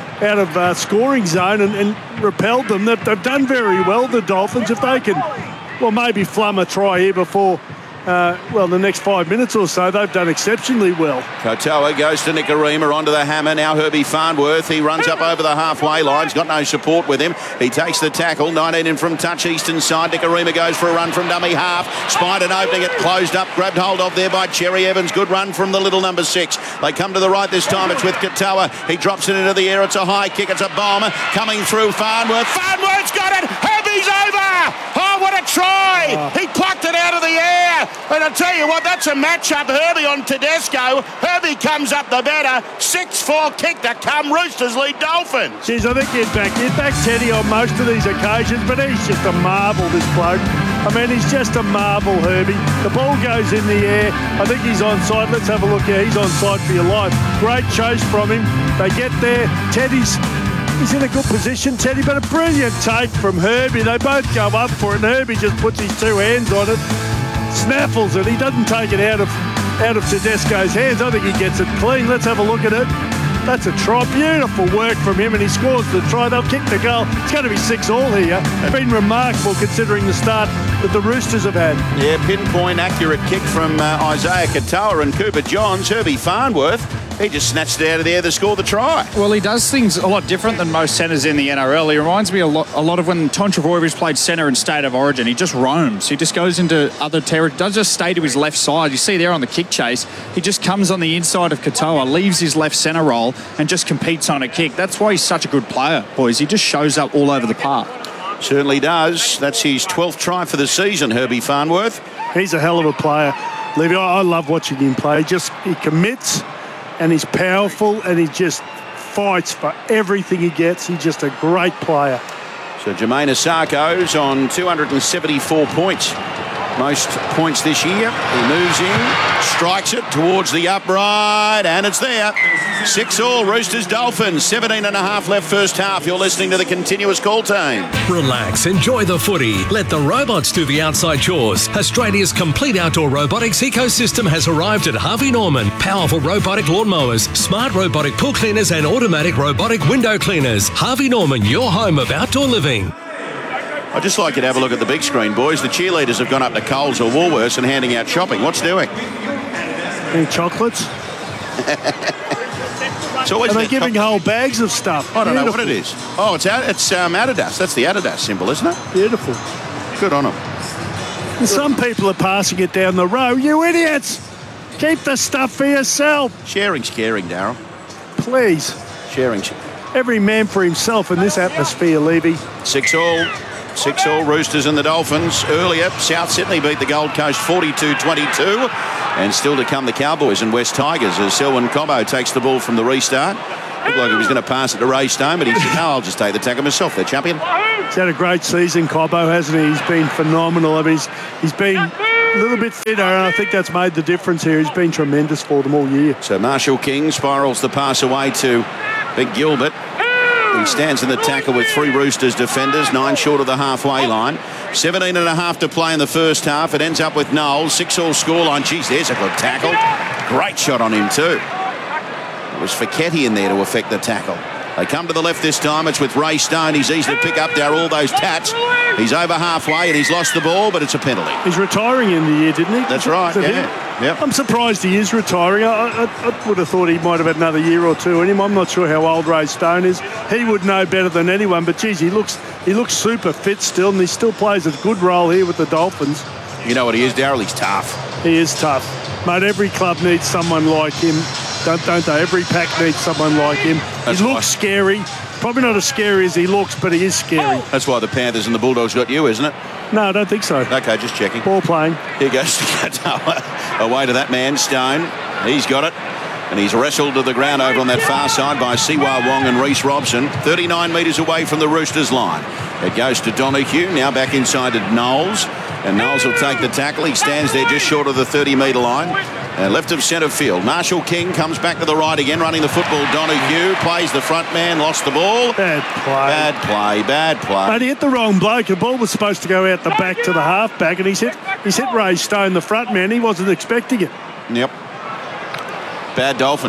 of scoring zone and repelled them. They've done very well, the Dolphins. If they can, well, maybe flum a try here before the next 5 minutes or so, they've done exceptionally well. Kotoa goes to Nikorima, onto the Hammer. Now Herbie Farnworth. He runs up over the halfway line. He's got no support with him. He takes the tackle. 19 in from touch, eastern side. Nikorima goes for a run from dummy half. Spied an opening. It closed up. Grabbed hold of there by Cherry Evans. Good run from the little number 6. They come to the right this time. It's with Kotoa. He drops it into the air. It's a high kick. It's a bomb. Coming through Farnworth. Farnworth's got it. Herbie's over. Oh, what a try. He plucked it out of the air. And I tell you what, that's a match-up. Herbie on Tedesco. Herbie comes up the better. 6-4 kick to come. Roosters lead Dolphins. Jeez, I think you'd back Teddy on most of these occasions, but he's just a marvel, this bloke. I mean, he's just a marvel, Herbie. The ball goes in the air. I think he's onside. Let's have a look here. He's onside for your life. Great chase from him. They get there. He's in a good position, Teddy, but a brilliant take from Herbie. They both go up for it, and Herbie just puts his 2 hands on it. Snaffles it. He doesn't take it out of Tedesco's hands. I think he gets it clean. Let's have a look at it. That's a try. Beautiful work from him, and he scores the try. They'll kick the goal. It's going to be 6-all here. It's been remarkable considering the start that the Roosters have had. Yeah, pinpoint accurate kick from Isaiah Kotoa and Cooper Johns. Herbie Farnworth, he just snatched it out of the air to score the try. Well, he does things a lot different than most centres in the NRL. He reminds me a lot of when Tom Trbojevic played centre in State of Origin. He just roams. He just goes into other territory. Doesn't just stay to his left side. You see there on the kick chase, he just comes on the inside of Kotoa, leaves his left centre role and just competes on a kick. That's why he's such a good player, boys. He just shows up all over the park. Certainly does. That's his 12th try for the season, Herbie Farnworth. He's a hell of a player. Levy, I love watching him play. He commits, and he's powerful, and he just fights for everything he gets. He's just a great player. So Jermaine Asako's on 274 points. most points this year. He moves in, strikes it towards the upright, and it's there. 6-all, Roosters Dolphins, 17.5 left first half. You're listening to the continuous call team. Relax, enjoy the footy. Let the robots do the outside chores. Australia's complete outdoor robotics ecosystem has arrived at Harvey Norman. Powerful robotic lawnmowers, smart robotic pool cleaners and automatic robotic window cleaners. Harvey Norman, your home of outdoor living. I'd just like you to have a look at the big screen, boys. The cheerleaders have gone up to Coles or Woolworths and handing out shopping. What's doing? Any chocolates? It's always Are they giving whole bags of stuff? I don't know what it is. Oh, it's Adidas. That's the Adidas symbol, isn't it? Beautiful. Good on them. And some people are passing it down the road. You idiots! Keep the stuff for yourself. Sharing's caring, Darryl. Please. Sharing. Every man for himself in this atmosphere, Levy. 6-all. 6-all, Roosters and the Dolphins. Earlier, South Sydney beat the Gold Coast 42-22. And still to come, the Cowboys and West Tigers as Selwyn Cobbo takes the ball from the restart. Looked like he was going to pass it to Ray Stone, but he said, no, I'll just take the tackle myself. They're champion. He's had a great season, Cobbo, hasn't he? He's been phenomenal. I mean, he's been a little bit fitter, and I think that's made the difference here. He's been tremendous for them all year. So Marshall King spirals the pass away to Big Gilbert. He stands in the tackle with 3 Roosters defenders, 9 short of the halfway line. 17.5 to play in the first half. It ends up with Knowles. 6-all scoreline. Geez, there's a good tackle. Great shot on him too. It was Fekete in there to affect the tackle. They come to the left this time. It's with Ray Stone. He's easy to pick up there, all those tats. He's over halfway and he's lost the ball, but it's a penalty. He's retiring in the year, didn't he? That's right, yeah. Yep. I'm surprised he is retiring. I would have thought he might have had another year or two in him. I'm not sure how old Ray Stone is. He would know better than anyone, but geez, he looks super fit still, and he still plays a good role here with the Dolphins. You know what he is, Darryl? He's tough. He is tough. Mate, every club needs someone like him, don't they? Every pack needs someone like him. That's he looks scary. Probably not as scary as he looks, but he is scary. That's why the Panthers and the Bulldogs got you, isn't it? No, I don't think so. Okay, just checking. Ball playing. Here goes away to that man, Stone. He's got it. And he's wrestled to the ground over on that far side by Siwa Wong and Reece Robson. 39 metres away from the Roosters line. It goes to Donahue, now back inside to Knowles. And Knowles will take the tackle. He stands there just short of the 30-metre line. Left of centre field. Marshall King comes back to the right again, running the football. Donahue plays the front man, lost the ball. Bad play. But he hit the wrong bloke. The ball was supposed to go out the back to the halfback, and he's hit Ray Stone, the front man. He wasn't expecting it. Yep. Bad Dolphin.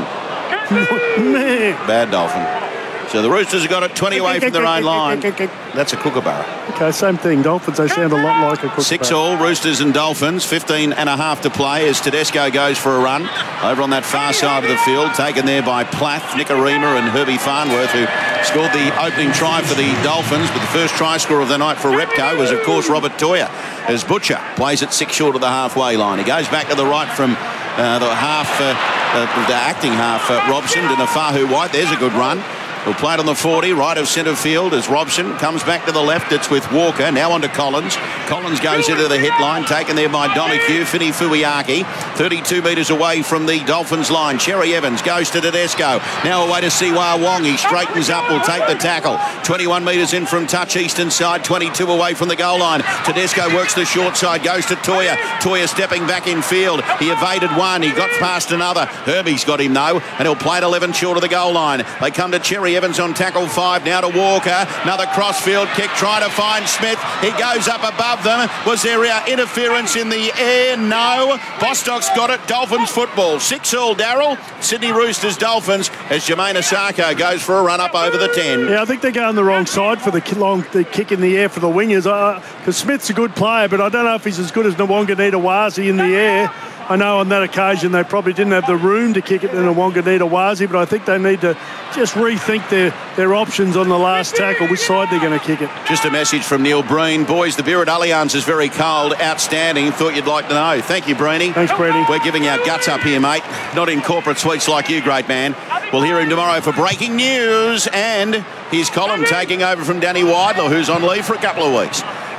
Bad Dolphin. So the Roosters have got it 20 away from their own line. That's a kookaburra. Okay, same thing. Dolphins, they sound a lot like a kookaburra. 6-all, Roosters and Dolphins. 15.5 to play as Tedesco goes for a run. Over on that far side of the field, taken there by Plath, Nicarima and Herbie Farnworth, who scored the opening try for the Dolphins. But the first try scorer of the night for Repco was, of course, Robert Toya, as Butcher plays it 6 short of the halfway line. He goes back to the right from the acting half, Robson to Nafahu White. There's a good run. He'll play it on the 40, right of centre field as Robson comes back to the left. It's with Walker, now on to Collins. Collins goes into the hit line, taken there by Donahue. Fini Fuiaki, 32 metres away from the Dolphins line. Cherry Evans goes to Tedesco, now away to Siwa Wong. He straightens up, will take the tackle. 21 metres in from touch, eastern side, 22 away from the goal line. Tedesco works the short side, goes to Toya. Toya stepping back in field. He evaded one, he got past another. Herbie's got him though, and he'll play it 11 short of the goal line. They come to Cherry Evans on tackle 5, now to Walker. Another crossfield kick, trying to find Smith. He goes up above them. Was there interference in the air? No. Bostock's got it. Dolphins football. 6-all, Darryl. Sydney Roosters Dolphins as Jermaine Asako goes for a run up over the 10. Yeah, I think they're going the wrong side for the kick in the air for the wingers. Because Smith's a good player, but I don't know if he's as good as Nwanganita-Wazi in the air. I know on that occasion they probably didn't have the room to kick it to Nwanganita-Wazi, but I think they need to just rethink their options on the last tackle, which side they're going to kick it. Just a message from Neil Breen. Boys, the beer at Allianz is very cold. Outstanding. Thought you'd like to know. Thank you, Breeny. Thanks, Breeny. We're giving our guts up here, mate. Not in corporate suites like you, great man. We'll hear him tomorrow for breaking news, and his column taking over from Danny Weidler, who's on leave for a couple of weeks.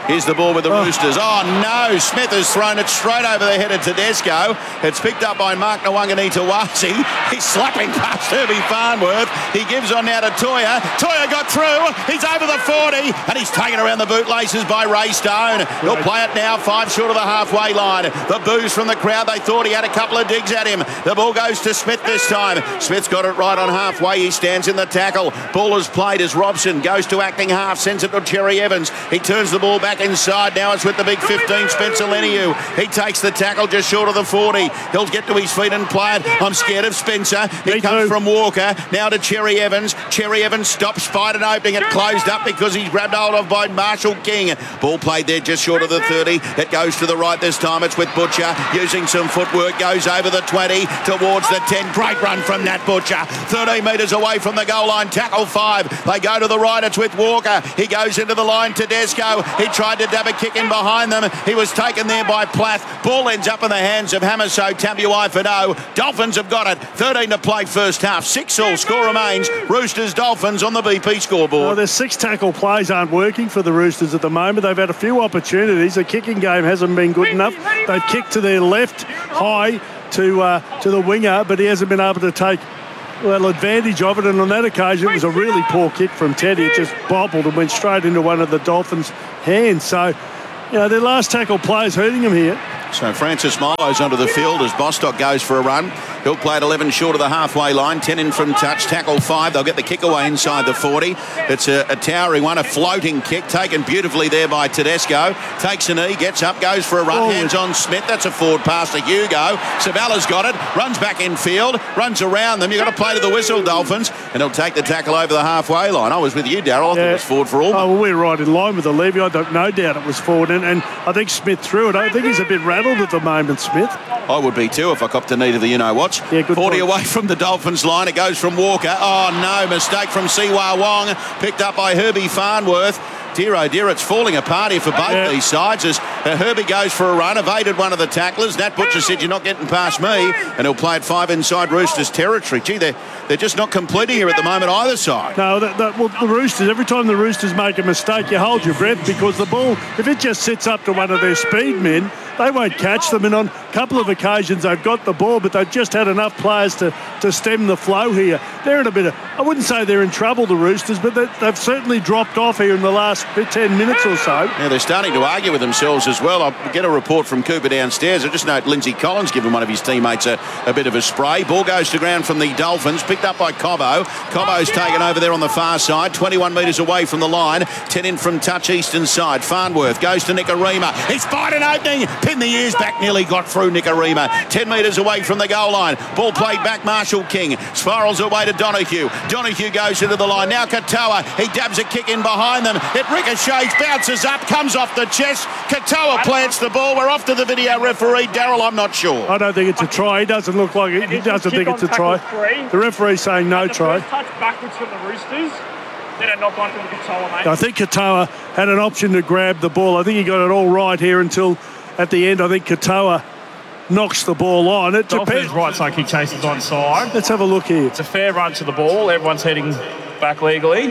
Here's the ball with the Roosters. Oh, no. Smith has thrown it straight over the head of Tedesco. It's picked up by Mark Nwanganitawasi. He's slapping past Herbie Farnworth. He gives on now to Toya. Toya got through. He's over the 40, and he's taken around the bootlaces by Ray Stone. He'll play it now 5 short of the halfway line. The boos from the crowd. They thought he had a couple of digs at him. The ball goes to Smith this time. Smith's got it right on halfway. He stands in the tackle. Ball is played as Robson goes to acting half, sends it to Cherry Evans. He turns the ball back inside. Now it's with the big 15, Spencer Leniu. He takes the tackle just short of the 40. He'll get to his feet and play it. I'm scared of Spencer. He comes from Walker. Now to Cherry Evans. Cherry Evans stops, spied an opening. It closed up because he's grabbed hold of by Marshall King. Ball played there just short of the 30. It goes to the right this time. It's with Butcher using some footwork. Goes over the 20 towards the 10. Great run from Nat Butcher. 13 metres away from the goal line. Tackle 5. They go to the right. It's with Walker. He goes into the line. Tedesco. He tried to dab a kick in behind them. He was taken there by Plath. Ball ends up in the hands of Hamiso Tabuai-Fano. Dolphins have got it. 13 to play first half. 6-all. Score remains. Roosters Dolphins on the BP scoreboard. Well, their 6 tackle plays aren't working for the Roosters at the moment. They've had a few opportunities. The kicking game hasn't been good enough. They've kicked to their left high to the winger, but he hasn't been able to take advantage of it, and on that occasion it was a really poor kick from Teddy. It just bobbled and went straight into one of the Dolphins' hands. So, their last tackle play is hurting them here. So Francis Milo's onto the field as Bostock goes for a run. He'll play at 11 short of the halfway line. 10 in from touch. Tackle 5. They'll get the kick away inside the 40. It's a towering one, a floating kick taken beautifully there by Tedesco. Takes a knee, gets up, goes for a run. Hands on Smith. That's a forward pass to Hugo. Savalla's got it. Runs back in field. Runs around them. You've got to play to the whistle, Dolphins. And he'll take the tackle over the halfway line. I was with you, Darryl. I thought it was forward for all. Oh, well, we're right in line with the Levy. I don't no doubt it was forward. And I think Smith threw it. I think he's a bit rattled at the moment, Smith. I would be too if I copped a knee to the you-know-what's. Yeah, good 40 point. away from the Dolphins line. It goes from Walker. Oh, no. Mistake from Siwa Wong. Picked up by Herbie Farnworth. Dear, oh dear, it's falling apart here for both these sides as Herbie goes for a run, evaded one of the tacklers. Nat Butcher said, "You're not getting past me," and he'll play at 5 inside Roosters territory. Gee, they're just not completing here at the moment either side. No, well, the Roosters, every time the Roosters make a mistake, you hold your breath because the ball, if it just sits up to one of their speed men, they won't catch them. And on a couple of occasions, they've got the ball, but they've just had enough players to stem the flow here. They're in a bit of, I wouldn't say they're in trouble, the Roosters, but they've certainly dropped off here in the last 10 minutes or so. Yeah, they're starting to argue with themselves as well. I'll get a report from Cooper downstairs. I just note Lindsay Collins giving one of his teammates a bit of a spray. Ball goes to ground from the Dolphins, picked up by Cobbo. Cobbo's taken over there on the far side, 21 metres away from the line. 10 in from touch eastern side. Farnworth goes to Nicarima. He's spied an opening. Pinned the ears back, nearly got through Nicarima. 10 metres away from the goal line. Ball played back, Marshall King. Spirals away to Donahue. Donahue goes into the line. Now Katoa. He dabs a kick in behind them. It ricochets, bounces up, comes off the chest. Katoa plants the ball. We're off to the video referee. Darryl, I'm not sure. I don't think it's a try. He doesn't look like it. He doesn't think it's a try. The referee's saying no try. Touch backwards from the Roosters. Then it knocked on to Katoa, mate. I think Katoa had an option to grab the ball. I think he got it all right here until at the end. I think Katoa knocks the ball on. It Dolphins right side kick chases onside. Let's have a look here. It's a fair run to the ball. Everyone's heading back legally.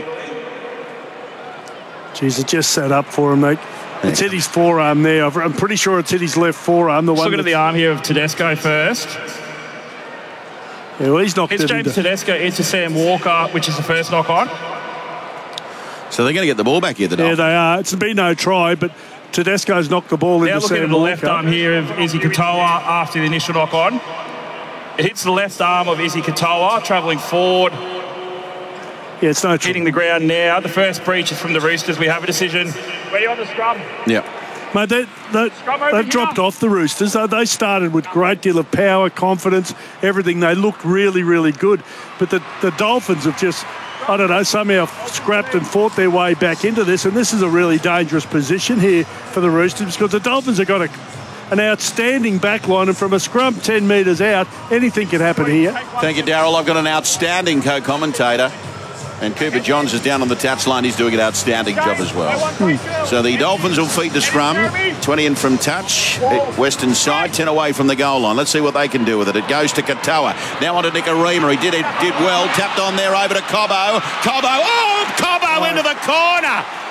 Jeez, it just set up for him, mate. It's hit his forearm there. I'm pretty sure it's hit his left forearm. Let's look at the arm here of Tedesco first. Yeah, well, he's knocked it's it James Tedesco into Sam Walker, which is the first knock on. So they're going to get the ball back here, the Yeah, Dolphins. they are. It's been no try, but Tedesco's knocked the ball Now into looking Sam at the Walker. left arm here of Izzy Katoa after the initial knock on. It hits the left arm of Izzy Katoa, travelling forward. Yeah, it's no try. Hitting the ground now. The first breach is from the Roosters. We have a decision. Where are you on the scrum? Yeah. Mate, they've dropped off the Roosters. They started with a great deal of power, confidence, everything. They looked really, really good. But the Dolphins have just, I don't know, somehow scrapped and fought their way back into this. And this is a really dangerous position here for the Roosters because the Dolphins have got an outstanding back line, and from a scrum 10 metres out, anything can happen here. Thank you, Darryl. I've got an outstanding co-commentator. And Cooper Johns is down on the touch line. He's doing an outstanding job as well. So the Dolphins will feed the scrum. 20 in from touch. Western side, 10 away from the goal line. Let's see what they can do with it. It goes to Katoa. Now on to Nicarima. He did well. Tapped on there over to Cobbo. Cobbo into the corner.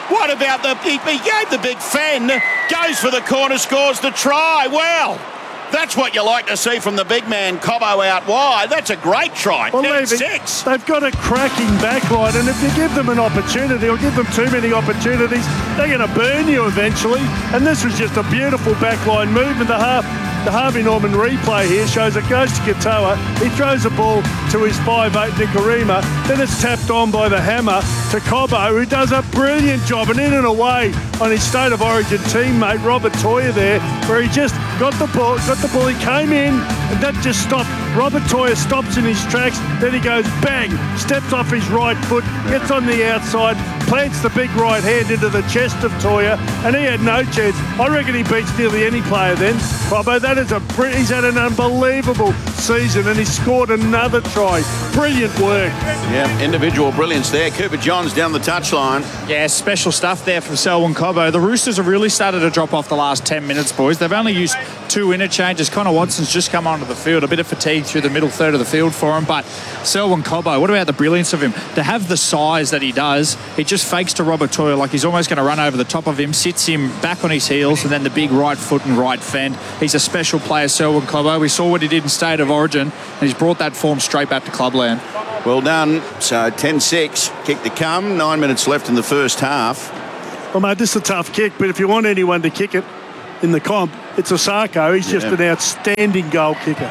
What about he gave the big fend, goes for the corner, scores the try. Well, that's what you like to see from the big man, Cobbo out wide. That's a great try. Well, six. They've got a cracking backline, and if you give them an opportunity or give them too many opportunities, they're going to burn you eventually. And this was just a beautiful backline movement. The Harvey Norman replay here shows it goes to Katoa. He throws the ball to his 5'8" Nikorima. Then it's tapped on by the hammer to Cobbo, who does a brilliant job and in and away on his State of Origin teammate Robert Toya there, where he just got the ball. He came in and that just stopped. Robert Toya stops in his tracks. Then he goes bang, steps off his right foot, gets on the outside, plants the big right hand into the chest of Toya, and he had no chance. I reckon he beats nearly any player then. Cobbo, he's had an unbelievable season, and he scored another try. Brilliant work. Yeah, individual brilliance there. Cooper Johns down the touchline. Yeah, special stuff there from Selwyn Cobbo. The Roosters have really started to drop off the last 10 minutes, boys. They've only used 2 interchanges. Connor Watson's just come onto the field. A bit of fatigue through the middle third of the field for him, but Selwyn Cobbo, what about the brilliance of him? To have the size that he does, he just fakes to Robert Toya like he's almost going to run over the top of him, sits him back on his heels, and then the big right foot and right fend. He's a special player, Selwyn Cobbo. We saw what he did in State of Origin, and he's brought that form straight back to clubland. Well done. So 10-6, kick to come. 9 minutes left in the first half. Well, mate, this is a tough kick, but if you want anyone to kick it in the comp, it's Osako. He's just an outstanding goal kicker.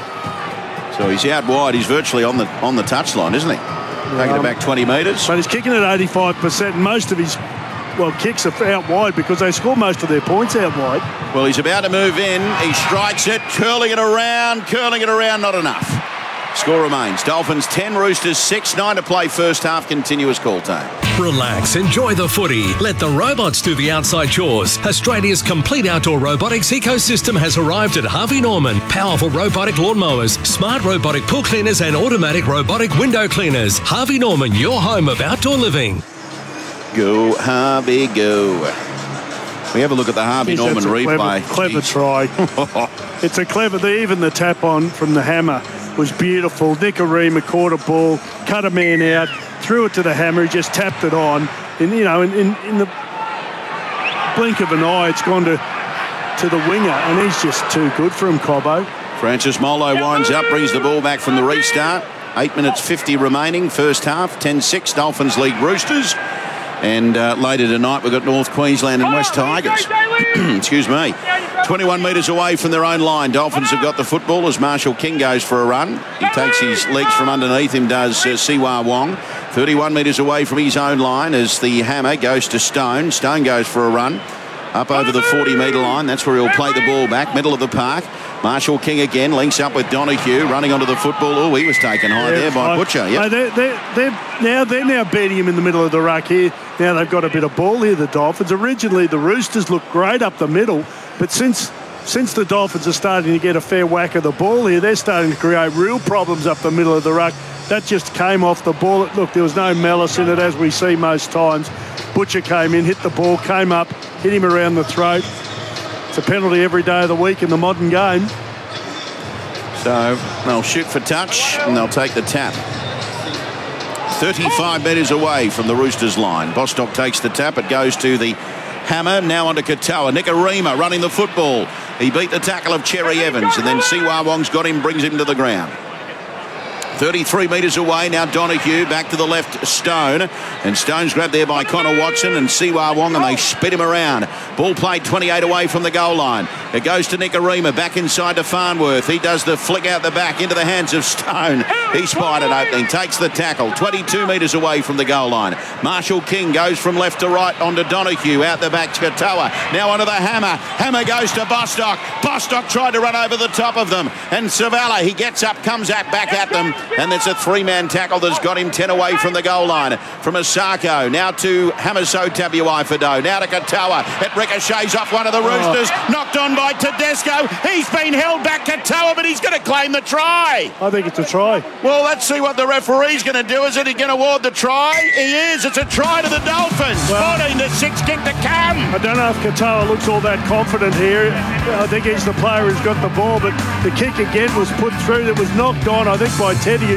So he's out wide. He's virtually on the touchline, isn't he? Taking it back 20 metres. But he's kicking at 85%, and most of his kicks are out wide because they score most of their points out wide. Well, he's about to move in. He strikes it, curling it around, not enough. Score remains. Dolphins 10, Roosters 6, 9 to play first half, continuous call time. Relax, enjoy the footy. Let the robots do the outside chores. Australia's complete outdoor robotics ecosystem has arrived at Harvey Norman. Powerful robotic lawnmowers, smart robotic pool cleaners and automatic robotic window cleaners. Harvey Norman, your home of outdoor living. Go, Harvey, go. We have a look at the Harvey Norman replay. Clever try. It's a clever, even the tap on from the hammer was beautiful. Nikorima caught a ball, cut a man out, threw it to the hammer, he just tapped it on. And, in the blink of an eye, it's gone to the winger, and he's just too good for him, Cobbo. Francis Molo winds up, brings the ball back from the restart. 8 minutes 50 remaining, first half, 10-6, Dolphins lead Roosters. And later tonight, we've got North Queensland and West Tigers. Excuse me. 21 metres away from their own line. Dolphins have got the football as Marshall King goes for a run. He takes his legs from underneath him, does Siwa Wong. 31 metres away from his own line as the hammer goes to Stone. Stone goes for a run. Up over the 40-metre line. That's where he'll play the ball back. Middle of the park. Marshall King again links up with Donahue, running onto the football. Oh, he was taken high there by Butcher. Yep. They're now beating him in the middle of the ruck here. Now they've got a bit of ball here, the Dolphins. Originally, the Roosters looked great up the middle, but since the Dolphins are starting to get a fair whack of the ball here, they're starting to create real problems up the middle of the ruck. That just came off the ball. Look, there was no malice in it, as we see most times. Butcher came in, hit the ball, came up, hit him around the throat. It's a penalty every day of the week in the modern game. So they'll shoot for touch and they'll take the tap. 35 metres away from the Roosters line. Bostock takes the tap. It goes to the hammer. Now onto Katoa. Nikorima running the football. He beat the tackle of Cherry Evans, and then Siwa Wong's got him, brings him to the ground. 33 metres away now, Donahue back to the left, Stone, and Stone's grabbed there by Connor Watson and Siwa Wong, and they spit him around. Ball played 28 away from the goal line. It goes to Nikorima, back inside to Farnworth. He does the flick out the back into the hands of Stone. He spied an opening, takes the tackle, 22 metres away from the goal line. Marshall King goes from left to right onto Donahue, out the back to Katoa. Now onto the hammer. Hammer goes to Bostock. Bostock tried to run over the top of them, and Savala, he gets up, comes out back at them. And it's a three-man tackle that's got him 10 away from the goal line. From Osako, now to Hamaso Tabuai-Fado, now to Katoa. It ricochets off one of the Roosters, knocked on by Tedesco. He's been held back, Katoa, but he's going to claim the try. I think it's a try. Well, let's see what the referee's going to do. Is he going to award the try? He is. It's a try to the Dolphins. 14-6, kick to come. I don't know if Katoa looks all that confident here. I think he's the player who's got the ball, but the kick again was put through. It was knocked on, I think, by Teddy, who's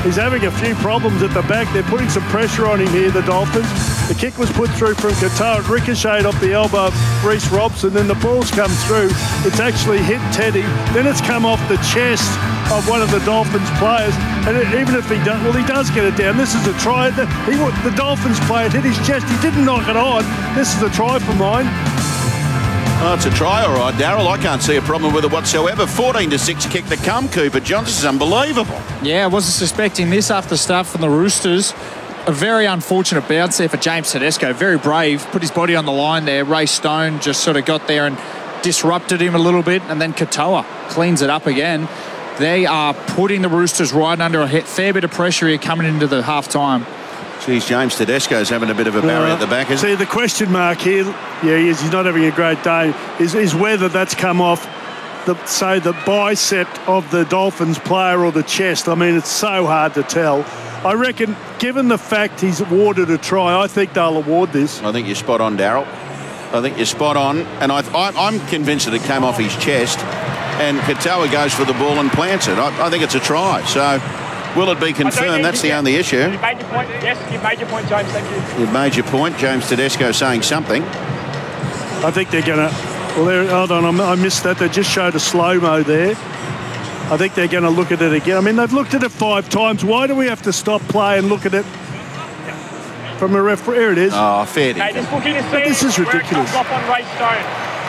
He's having a few problems at the back. They're putting some pressure on him here, the Dolphins. The kick was put through from Qatar. It ricocheted off the elbow of Reece Robson. Then the ball's come through. It's actually hit Teddy. Then it's come off the chest of one of the Dolphins players. And even if he does, well, he does get it down. This is a try. The Dolphins player hit his chest. He didn't knock it on. This is a try for mine. Oh, it's a try, all right, Daryl. I can't see a problem with it whatsoever. 14-6 kick to come, Cooper John. This is unbelievable. Yeah, I wasn't suspecting this after start from the Roosters. A very unfortunate bounce there for James Tedesco. Very brave. Put his body on the line there. Ray Stone just sort of got there and disrupted him a little bit. And then Katoa cleans it up again. They are putting the Roosters right under a fair bit of pressure here coming into the half-time. Geez, James Tedesco's having a bit of a barrier at the back, isn't he? See, the question mark here, yeah, he is. He's not having a great day, is whether that's come off, the bicep of the Dolphins player or the chest. I mean, it's so hard to tell. I reckon, given the fact he's awarded a try, I think they'll award this. I think you're spot on, Daryl. I think you're spot on. And I'm convinced that it came off his chest. And Katoa goes for the ball and plants it. I think it's a try. So... will it be confirmed? That's the only issue. You made your point. Yes, you've made your point, James. Thank you. You've made your point. James Tedesco saying something. I think they're going to... Well, hold on. I missed that. They just showed a slow-mo there. I think they're going to look at it again. I mean, they've looked at it 5 times. Why do we have to stop play and look at it from a referee? Here it is. Oh, fair This is ridiculous. Off on Ray Stone.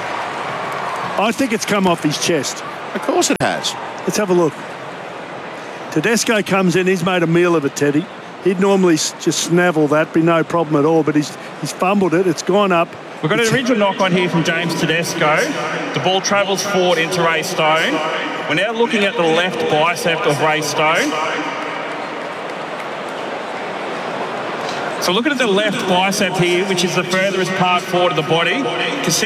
I think it's come off his chest. Of course it has. Let's have a look. Tedesco comes in, he's made a meal of it, Teddy. He'd normally just snavel that, be no problem at all, but he's fumbled it, it's gone up. We've got an original knock on here from James Tedesco. The ball travels forward into Ray Stone. We're now looking at the left bicep of Ray Stone. So looking at the left bicep here, which is the furthest part forward of the body,